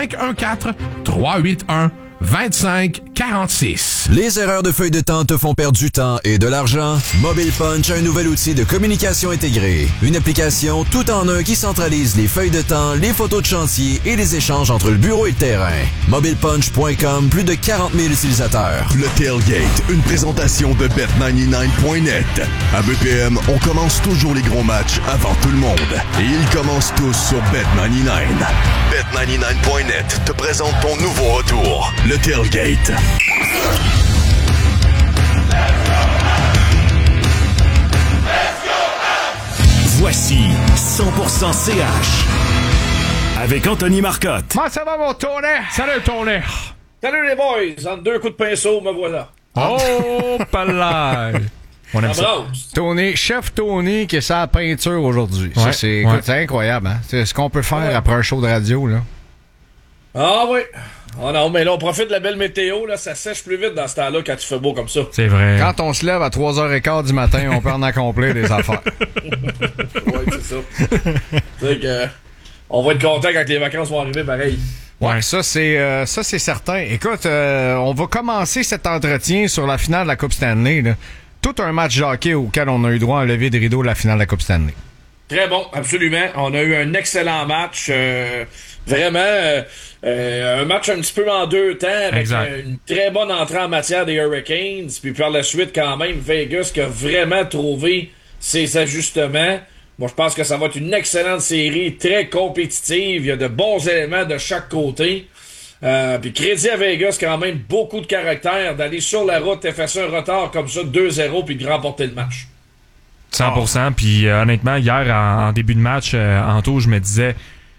514-381-2546. Les erreurs de feuille de temps te font perdre du temps et de l'argent? Mobile Punch a un nouvel outil de communication intégrée. Une application tout en un qui centralise les feuilles de temps, les photos de chantier et les échanges entre le bureau et le terrain. MobilePunch.com, plus de 40 000 utilisateurs. Le Tailgate, une présentation de Bet99.net. À BPM, on commence toujours les gros matchs avant tout le monde. Et ils commencent tous sur Bet99. Bet99.net te présente ton nouveau retour, le Tailgate. Voici 100% CH avec Anthony Marcotte. Comment ça va, mon Tony? Salut, Tony. Salut les boys! Entre deux coups de pinceau, me voilà. Oh, palais! On aime ça. Tony, chef Tony qui est sa peinture aujourd'hui. Ouais, ça, c'est incroyable, hein? C'est ce qu'on peut faire après un show de radio, là. Ah oui! Oh non, mais là, on profite de la belle météo, là, ça sèche plus vite dans ce temps-là quand il fait beau comme ça. C'est vrai. Quand on se lève à 3h15 du matin, on peut en accomplir des affaires. Ouais, c'est ça. C'est que, on va être content quand les vacances vont arriver, pareil. Ouais, ça c'est certain. Écoute, on va commencer cet entretien sur la finale de la Coupe Stanley, là. Tout un match de hockey auquel on a eu droit à un lever de rideau de la finale de la Coupe Stanley. Très bon, absolument. On a eu un excellent match. Vraiment, un match un petit peu en deux temps, avec une très bonne entrée en matière des Hurricanes. Puis par la suite, quand même, Vegas qui a vraiment trouvé ses ajustements. Moi, je pense que ça va être une excellente série, très compétitive. Il y a de bons éléments de chaque côté. Puis crédit à Vegas, quand même, beaucoup de caractère d'aller sur la route et faire un retard comme ça, 2-0, puis de remporter le match. 100%. Puis honnêtement, hier, en début de match, Anto, je me disais,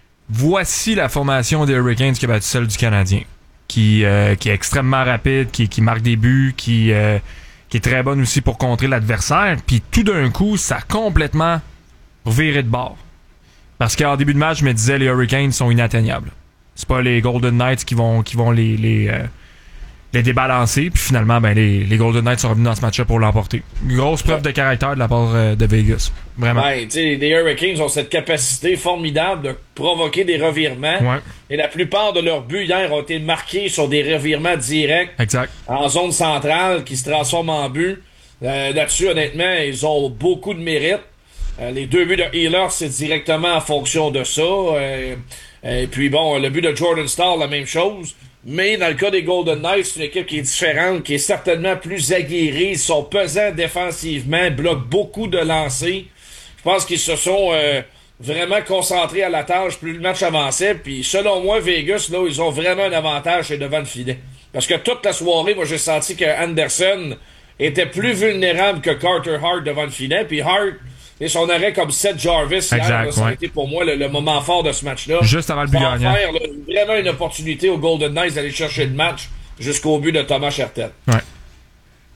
voici la formation des Hurricanes qui a battu celle du Canadien. Qui est extrêmement rapide, qui marque des buts, qui est très bonne aussi pour contrer l'adversaire. Puis tout d'un coup, ça a complètement viré de bord. Parce qu'en début de match, je me disais, les Hurricanes sont inatteignables. C'est pas les Golden Knights qui vont les débalancer. Puis finalement, ben les Golden Knights sont revenus dans ce match-là pour l'emporter. Une grosse preuve de caractère de la part de Vegas. Vraiment. Ouais, tu sais, les Hurricanes ont cette capacité formidable de provoquer des revirements. Ouais. Et la plupart de leurs buts hier ont été marqués sur des revirements directs. Exact. En zone centrale qui se transforment en but. Là-dessus, honnêtement, ils ont beaucoup de mérite. Les 2 buts de Healer, c'est directement en fonction de ça. Et puis bon, le but de Jordan Staal, la même chose. Mais dans le cas des Golden Knights, c'est une équipe qui est différente, qui est certainement plus aguerrie. Ils sont pesants défensivement, bloquent beaucoup de lancers. Je pense qu'ils se sont vraiment concentrés à la tâche plus le match avançait. Puis selon moi, Vegas, là, ils ont vraiment un avantage, c'est devant le filet. Parce que toute la soirée, moi, j'ai senti que Anderson était plus vulnérable que Carter Hart devant le filet. Puis Hart, et son arrêt comme Seth Jarvis, hier, là, ça a été pour moi le moment fort de ce match-là. Juste avant le but gagnant. Vraiment une opportunité aux Golden Knights d'aller chercher le match jusqu'au but de Thomas Hertel. Ouais.